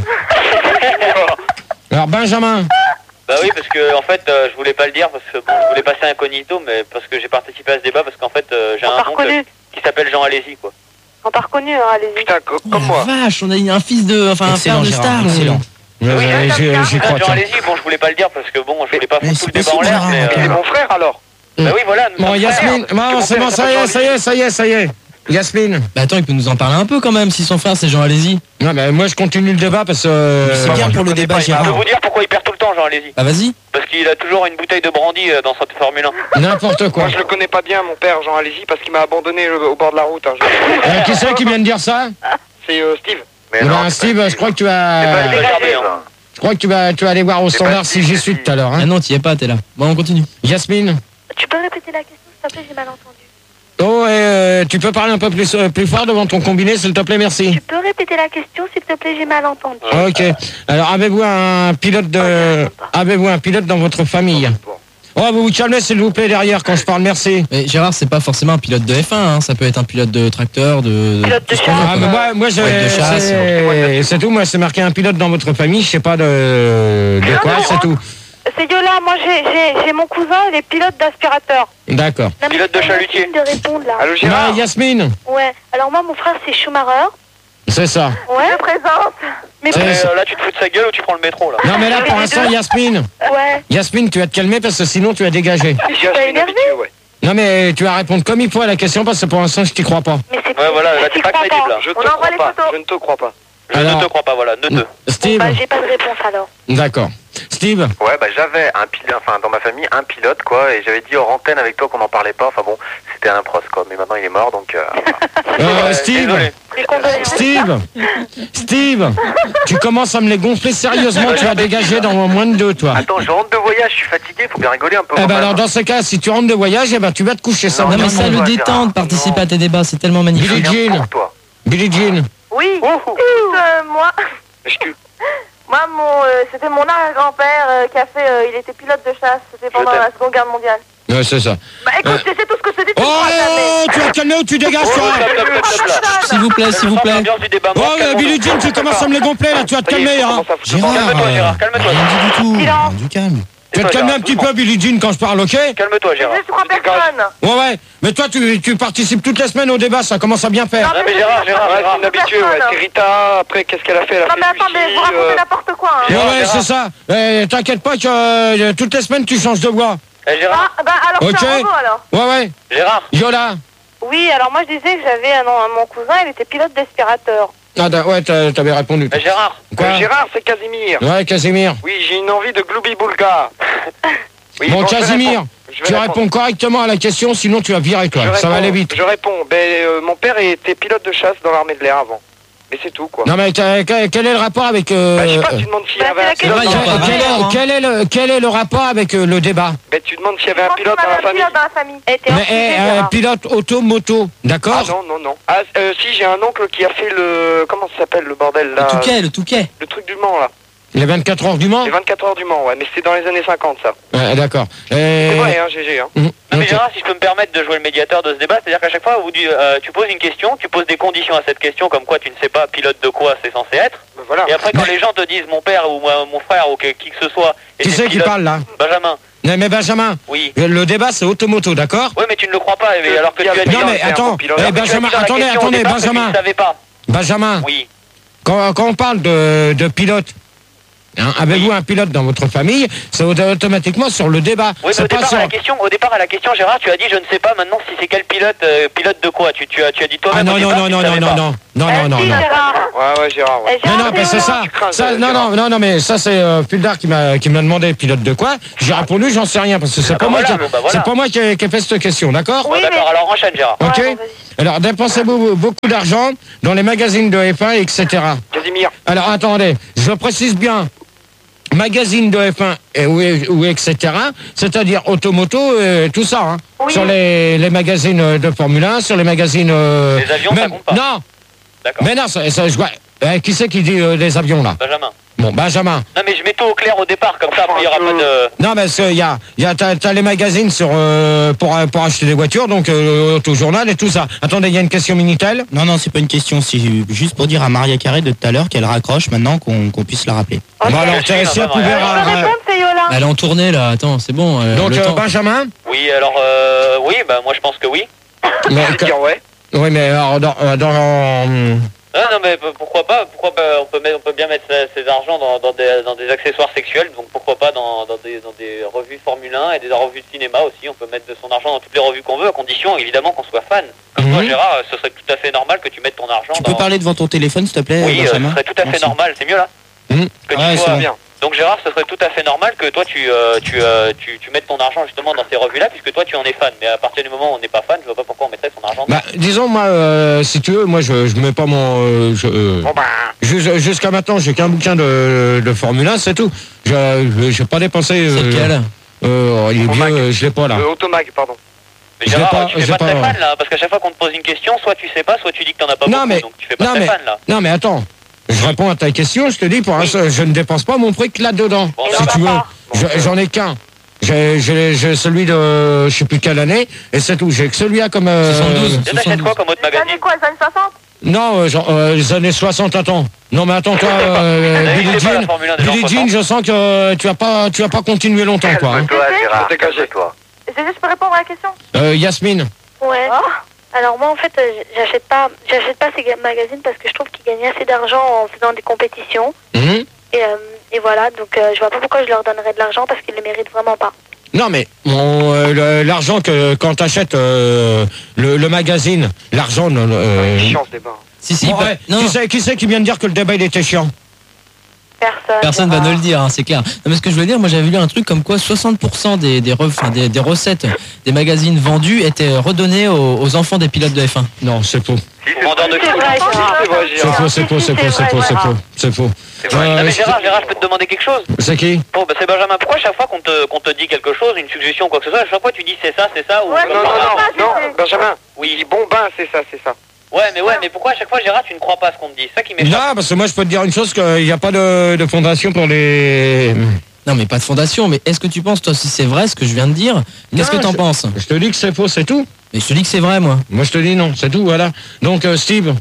Alors, Benjamin. Bah oui, parce que en fait, euh, je voulais pas le dire parce que bon, je voulais passer incognito, mais parce que j'ai participé à ce débat parce qu'en fait, euh, j'ai On t'a un oncle reconnu. qui s'appelle Jean Alési, quoi. On t'a reconnu, hein, allez-y. Putain, co- Oh, comme moi. vache, on a eu un fils de, enfin un Excellent, frère de Gérard, star. excellent. Ouais, Oui, ouais, hein, j'y- Jean j'y crois, tiens. Alési, bon, je voulais pas le dire parce que bon, je voulais pas Mais foutre tout c'est le débat en possible, l'air, mais. Gérard, C'est euh, mon frère alors. Bah oui, voilà. nous Bon, sommes Yasmine, frères. non, mon c'est frère, bon, il ça y s'appelle est, ça y est, ça y est, ça y est. Yasmine. Bah attends, il peut nous en parler un peu quand même si son frère c'est Jean Alési. Non, mais moi, je continue le débat parce que... euh, C'est bien pour le débat, Je peux Gérard. vous dire pourquoi il perd tout le temps, Jean Alési. Bah vas-y. Parce qu'il a toujours une bouteille de brandy euh, dans sa Formule un. N'importe quoi. Moi je le connais pas bien mon père Jean Alési parce qu'il m'a abandonné euh, au bord de la route. Hein. Je- Euh, qui c'est qui vient de dire ça? C'est euh, Steve. Mais Eh non, ben, c'est Steve, pas je crois que tu C'est vas... pas dégagé, dégagé, hein. ça. Je crois que tu vas, tu vas aller voir au C'est standard pas si j'y suis tout à l'heure. Ah Hein. non, t'y es pas, t'es là. Bon, on continue. Yasmine. Tu peux répéter la question, s'il te plaît, j'ai mal entendu. Oh, et, euh, tu peux parler un peu plus, euh, plus fort devant ton combiné, s'il te plaît, merci. Tu peux répéter la question, s'il te plaît, j'ai mal entendu. Ok. Alors, avez-vous un pilote de... Avez-vous un pilote dans votre famille? Oh, vous vous calmez, s'il vous plaît, derrière, quand je parle, merci. Mais Gérard, c'est pas forcément un pilote de F un, hein. Ça peut être un pilote de tracteur, de. Pilote de tout ce qu'on veut, chasse. Ah, quoi. mais moi, moi je- Ouais, de chasse. c'est c'est tout, moi, c'est marqué un pilote dans votre famille, je sais pas de, de quoi, non, c'est non. tout. C'est Yola, moi j'ai- j'ai j'ai mon cousin, il est pilote d'aspirateur. D'accord. Non, mais Pilote c'est de pas chalutier. Yasmine de répondre là. Allô Bah, Gérard. Yasmine, Ouais, alors moi mon frère c'est Schumacher. c'est ça. Ouais. Je présente. Mais C'est- Mais, c'est- euh, là, tu te fous de sa gueule ou tu prends le métro, là. Non, mais là, pour l'instant, Yasmine, ouais. Yasmine, tu vas te calmer parce que sinon, tu vas dégager. Je suis une énervé. habituée, ouais. Non, mais tu vas répondre comme il faut à la question parce que pour l'instant, je t'y crois pas. Mais c'est Ouais, voilà, là, j'y t'es pas crois crédible, là. Je te On envoie crois les pas. photos. Je ne te crois pas. Je Alors- ne te crois pas, voilà, ne te. Steve, Bah j'ai pas de réponse alors. d'accord. Steve, Ouais, bah j'avais un pilote, enfin dans ma famille, un pilote quoi, et j'avais dit hors antenne avec toi qu'on n'en parlait pas, enfin bon, c'était un pros quoi, mais maintenant il est mort donc... Euh, euh, Ouais, Steve, désolé. Les condoléances. Steve, Steve, tu commences à me les gonfler sérieusement, tu vas dégager dans moins de deux, toi. Attends, je rentre de voyage, je suis fatigué, faut bien rigoler un peu. Eh quand ben même. alors, dans ce cas, si tu rentres de voyage, eh ben, tu vas te coucher ça. Non, mais ça le toi, détend Gérard. de participer Non. à tes débats, c'est tellement magnifique. Billie Jean, Pour toi. Billie Jean. Oui. Écoute, euh, moi, Lèche-cul. moi mon, euh, c'était mon arrière-grand-père euh, qui a fait, euh, il était pilote de chasse, c'était pendant t'aime. la Seconde Guerre mondiale. Ouais, c'est ça. Bah écoute, Euh. tu sais tout ce que je te dis, tu Oh, me crois jamais. tu vas te calmer ou tu dégages, toi? Stop, stop, stop, stop, stop. S'il vous plaît, s'il vous plaît. L'ambiance du débat, Oh, moi, euh, calmons-nous. Billie Jean, tu commences à me les gonfler, là, tu vas te Ça y est, calmer, on hein. commence à foutre Gérard, Calme-toi, euh, Gérard, calme-toi. rien dit du tout. Silence. Du calme. Tu vas te calmer un petit peu, Billie Jean, quand je parle, ok? Calme-toi, Gérard. Je crois personne. Ouais, ouais. Mais toi, tu, tu participes toutes les semaines au débat, ça commence à bien faire. Non, mais Gérard, Gérard, Ouais, c'est Gérard. une habituée, ouais. C'est Rita, après qu'est-ce qu'elle a fait? Elle a Non fait mais attendez, Lucie, vous racontez euh, n'importe quoi. Hein. Ouais, Gérard, ouais, Gérard. c'est ça. Eh, t'inquiète pas que euh, toutes les semaines, tu changes de voix. Eh, Gérard, Ah, bah alors Ok. c'est un robot alors. Ouais, ouais. Gérard. Yola. Oui, alors moi je disais que j'avais un, un- mon cousin, il était pilote d'aspirateur. Ah, da- ouais, t'as- t'avais répondu. Eh, Gérard. Quoi? euh, Gérard, c'est Casimir. Ouais, Casimir. Oui, j'ai une envie de Gloubi-Boulga. Oui, Bon, je vais Casimir, répondre. Je vais tu répondre. réponds correctement à la question, sinon tu vas virer, toi. Je Ça va réponds, aller vite. Je réponds. Ben, euh, mon père était pilote de chasse dans l'armée de l'air avant. Mais c'est tout, quoi. Non, mais quel, quel- quel est le rapport avec... Euh, Bah, je sais pas, tu demandes s'il y Bah, avait un c'est la pilote. question. dans la Ouais, quel, y a pas famille. de rapport, hein. quel est le, quel est le rapport avec euh, le débat? Ben, tu demandes s'il y avait Je un pense pilote qu'on dans la avait un famille. pilote dans la famille. Elle était Mais hors sujet, eh, un Gérard. pilote auto-moto, Ah d'accord? non, non, non. Ah, euh, si, j'ai un oncle qui a fait le... Comment ça s'appelle, le bordel, là? Le Touquet, le Touquet. Le truc du Mans, là. Les vingt-quatre heures du Mans? Les vingt-quatre heures du Mans, ouais. Mais c'était dans les années cinquante, ça. Ouais, d'accord. C'est Euh, vrai, hein, G G, hein. hum, Non, mais ok. Gérard, si je peux me permettre de jouer le médiateur de ce débat, c'est-à-dire qu'à chaque fois, vous, dites, euh, tu poses une question, tu poses des conditions à cette question, comme quoi tu ne sais pas pilote de quoi c'est censé être. Ben, voilà. Et après, quand Mais- les gens te disent mon père ou moi, mon frère ou que- qui que ce soit. Qui était c'est qui pilote- parle, là? Benjamin. Non, Mais, mais Benjamin, oui. le débat c'est automoto, d'accord? Oui, mais tu ne le crois pas, mais alors que tu as dit... Non, mais attends, eh, Benjamin, attendez, attendez, Benjamin. Pas. Benjamin, oui. quand, quand on parle de, de pilote, hein, avez-vous oui. un pilote dans votre famille? C'est automatiquement sur le débat. Oui, mais au départ, sur... à la question, au départ, à la question, Gérard, tu as dit, je ne sais pas maintenant si c'est quel pilote, euh, pilote de quoi? Tu, tu, as, tu as dit toi-même. Ah non, non, non, non, non, non, non, non, non, non, non. Ouais, ouais, Gérard. Ouais. Non, non, mais c'est ça. ça non, non, non, non, mais ça, c'est euh, Puldar qui m'a qui m'a demandé pilote de quoi. J'ai répondu, j'en sais rien, parce que c'est ah pas, bah voilà, moi, qui, bah voilà. c'est pas moi qui ai, qui ai fait cette question, d'accord? Oui, bon, d'accord, mais... alors enchaîne, Gérard. Ok. Ouais, alors, dépensez-vous beaucoup d'argent dans les magazines de F un, et cetera. Casimir. Alors, attendez, je précise bien. Magazine de F un et ou, ou et cetera. C'est-à-dire automoto, et tout ça. Hein. Oui. Sur les, les magazines de Formule un, sur les magazines. Euh, les avions, même, ça compte pas. Non. D'accord. Mais non, ça, ça, je vois. Eh, qui c'est qui dit euh, des avions là? Benjamin. Bon, Benjamin. Non, mais je mets tout au clair au départ, comme ça, après, il n'y aura pas de... Non, mais il y a, y a t'as, t'as les magazines sur, euh, pour, pour acheter des voitures, donc euh, Autojournal et tout ça. Attendez, il y a une question Minitel? Non, non, c'est pas une question, c'est juste pour dire à Maria Carré de tout à l'heure qu'elle raccroche maintenant, qu'on, qu'on puisse la rappeler. Okay. Bon, alors, Thérèse, pouvez... Euh... Elle est en tournée, là, attends, c'est bon. Euh, donc, euh, Benjamin? Oui, alors, euh, oui, bah, moi, je pense que oui. Mais, que... dire ouais. Oui, mais alors, dans... dans Ah non mais pourquoi pas, pourquoi pas, on peut mettre, on peut bien mettre ses argent dans, dans, des, dans des accessoires sexuels, donc pourquoi pas dans, dans, des, dans des revues Formule un et des revues de cinéma aussi, on peut mettre de son argent dans toutes les revues qu'on veut, à condition évidemment qu'on soit fan. Comme mmh. toi Gérard, ce serait tout à fait normal que tu mettes ton argent tu dans... peux parler devant ton téléphone s'il te plaît? Oui, euh, ce serait tout à fait Merci. normal, c'est mieux là mmh. que ouais, tu sois... bien. Donc Gérard, ce serait tout à fait normal que toi tu, euh, tu, euh, tu, tu mettes ton argent justement dans ces revues-là, puisque toi tu en es fan. Mais à partir du moment où on n'est pas fan, je vois pas pourquoi on mettrait son argent. Bah, disons moi, euh, si tu veux, moi je, je mets pas mon. Euh, je, euh, bon bah. Jusqu'à maintenant, j'ai qu'un bouquin de, de Formule un, c'est tout. Je j'ai pas dépensé. Euh, c'est lequel euh, Il est vieux, euh, je l'ai pas là. Le Automag, pardon. Mais Gérard, pas, tu fais pas, pas très fan là, parce qu'à chaque fois qu'on te pose une question, soit tu sais pas, soit tu dis que t'en as pas non, beaucoup, mais, donc tu fais pas non, très mais, fan là. Non mais attends. Je réponds à ta question, je te dis, pour oui. un, je ne dépense pas mon fric là-dedans. Bon, si tu veux, bon, j'en ai qu'un. J'ai, j'ai, j'ai celui de je sais plus quelle année, et c'est tout. J'ai que celui-là comme... Euh, soixante-douze. Tu achètes quoi comme autre magazine? Les années quoi, les années soixante? Non, euh, genre, euh, les années soixante, attends. Non mais attends, toi, euh, Billie Jean, Billie Jean, je sens que euh, tu vas pas tu vas pas continuer longtemps, quoi. Hein. Toi, Gérard, dégage-toi. Je peux répondre à la question? Euh, Yasmine. Ouais. Oh. Alors moi en fait euh, j'achète pas j'achète pas ces magazines parce que je trouve qu'ils gagnent assez d'argent en faisant des compétitions. Mmh. Et, euh, et voilà, donc euh, je vois pas pourquoi je leur donnerais de l'argent parce qu'ils le méritent vraiment pas. Non mais bon, euh, l'argent que quand t'achètes euh, le, le magazine, l'argent... Euh, c'est chiant ce débat. Si, si, bon, pas... ouais, non. Qui c'est qui, c'est qui vient de dire que le débat il était chiant? Personne. Personne va nous le dire, hein, c'est clair. Non, mais ce que je veux dire, moi j'avais lu un truc comme quoi soixante pour cent des, des, ref, enfin, des, des recettes des magazines vendus étaient redonnées aux, aux enfants des pilotes de F un. Non, c'est faux. C'est vendeur de C'est faux, c'est faux, c'est faux, c'est faux, c'est faux, c'est faux. Non mais Gérard, Gérard, je peux te demander quelque chose? C'est qui? Bon, bah c'est Benjamin. Pourquoi chaque fois qu'on te, qu'on te dit quelque chose, une suggestion ou quoi que ce soit, à chaque fois tu dis c'est ça, c'est ça ou... Ouais, non, non, non, non, Benjamin. Oui. Bon ben, c'est ça, c'est ça. Ouais, mais ouais, mais pourquoi à chaque fois, Gérard, tu ne crois pas à ce qu'on te dit? C'est ça qui m'échappe. Non, parce que moi je peux te dire une chose, qu'il n'y a pas de, de fondation pour les... Non mais pas de fondation, mais est-ce que tu penses toi si c'est vrai ce que je viens de dire? Qu'est-ce que t'en penses? Je te dis que c'est faux, c'est tout. Mais je te dis que c'est vrai moi. Moi je te dis non, c'est tout, voilà. Donc euh, Steve.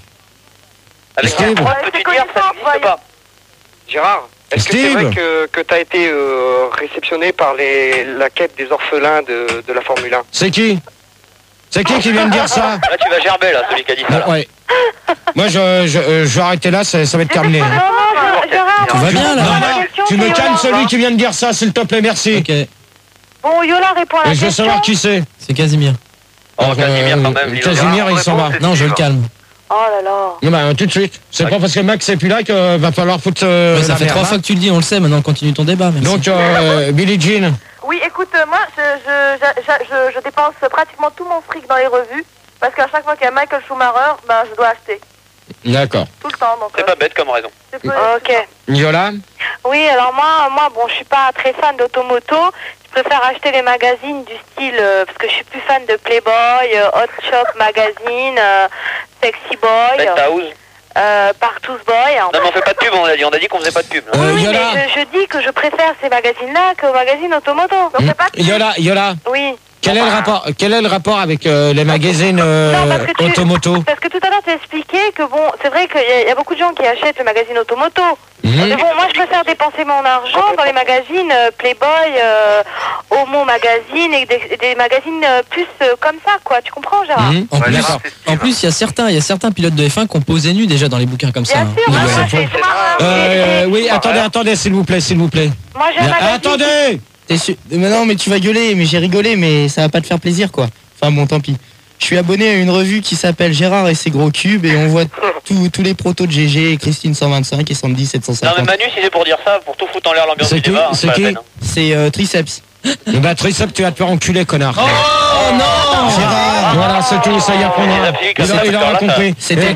Avec Steve. Pourquoi peux-tu dire ça n'existe pas? Gérard, est-ce que c'est vrai que, que tu as été euh, réceptionné par les, la quête des orphelins de, de la Formule un? C'est qui? C'est qui qui vient de dire ça? Là tu vas gerber là, celui qui a dit ça. Ah, ouais. Moi je, je, euh, je vais arrêter là, ça, ça va être terminé. Non, non, Gérard. Tu vas bien là? Non, non, tu me calmes celui qui vient de dire ça, s'il te plaît, merci. Ok. Bon, Yola répond à la Et je veux question. savoir qui c'est. C'est Casimir. Oh, Casimir quand même. Euh, Casimir, il s'en va. Non, je le calme. Oh là là. Non, bah, tout de suite. C'est Ouais. pas parce que Max est plus là qu'il va falloir foutre. Euh, Ouais, ça la fait merde, trois hein. fois que tu le dis, on le sait, maintenant continue ton débat. Merci. Donc, euh, Billie Jean. Oui, écoute, euh, moi, je, je, je, je, je dépense pratiquement tout mon fric dans les revues, parce qu'à chaque fois qu'il y a Michael Schumacher, ben, je dois acheter. D'accord. Tout le temps, donc... C'est euh, pas bête comme raison. c'est pas- Ok. Yola. Oui, alors moi, moi, bon, je suis pas très fan d'automoto. Je préfère acheter les magazines du style, euh, parce que je suis plus fan de Playboy, euh, Hot Shop Magazine, euh, Sexy Boy, Penthouse. euh, Partous Boy. Non mais on fait pas de pub, on a dit, on a dit qu'on faisait pas de pub. là. Euh, Oui, Yola. mais je, je dis que je préfère ces magazines-là qu'aux magazines automoto. Donc c'est pas... Yola, Yola. Oui. quel est le rapport, quel est le rapport avec euh, les magazines euh, Non, parce que tu- automoto? Parce que tout à l'heure, tu as expliqué que bon, c'est vrai qu'il y, a- il y a beaucoup de gens qui achètent le magazine Automoto. Mhm. Mais bon, moi, je préfère dépenser mon argent dans les magazines euh, Playboy, euh, Homo Magazine et des, des magazines euh, plus euh, comme ça, quoi. Tu comprends, Gérard? Mhm. En, Ouais, plus, Gérard, c'est en plus, il y a certains, il y a certains pilotes de F un qui ont posé nu déjà dans les bouquins comme ça. Bien hein. sûr, Donc, moi, voilà. moi, j'ai- Euh, j'ai- oui, attendez, attendez, s'il vous plaît, s'il vous plaît. moi, j'ai un Ah, magazine. attendez. T'es sûr- Mais non, mais tu vas gueuler, mais j'ai rigolé, mais ça va pas te faire plaisir, quoi. Enfin bon, tant pis. Je suis abonné à une revue qui s'appelle Gérard et ses gros cubes et on voit tous tous les protos de G G, Christine cent vingt-cinq et Sandy sept cent Non mais cinquante. Manu, si c'est pour dire ça, pour tout foutre en l'air l'ambiance C'est du qui débat, hein, C'est pas la qui peine, hein. C'est euh, Triceps. Eh ben, Tricep, tu vas te faire enculer, connard. Oh non Voilà, c'est tout, ça y apprendra. Les appliques, Il, ça, a- il ça, aura ça. compris. C'était Et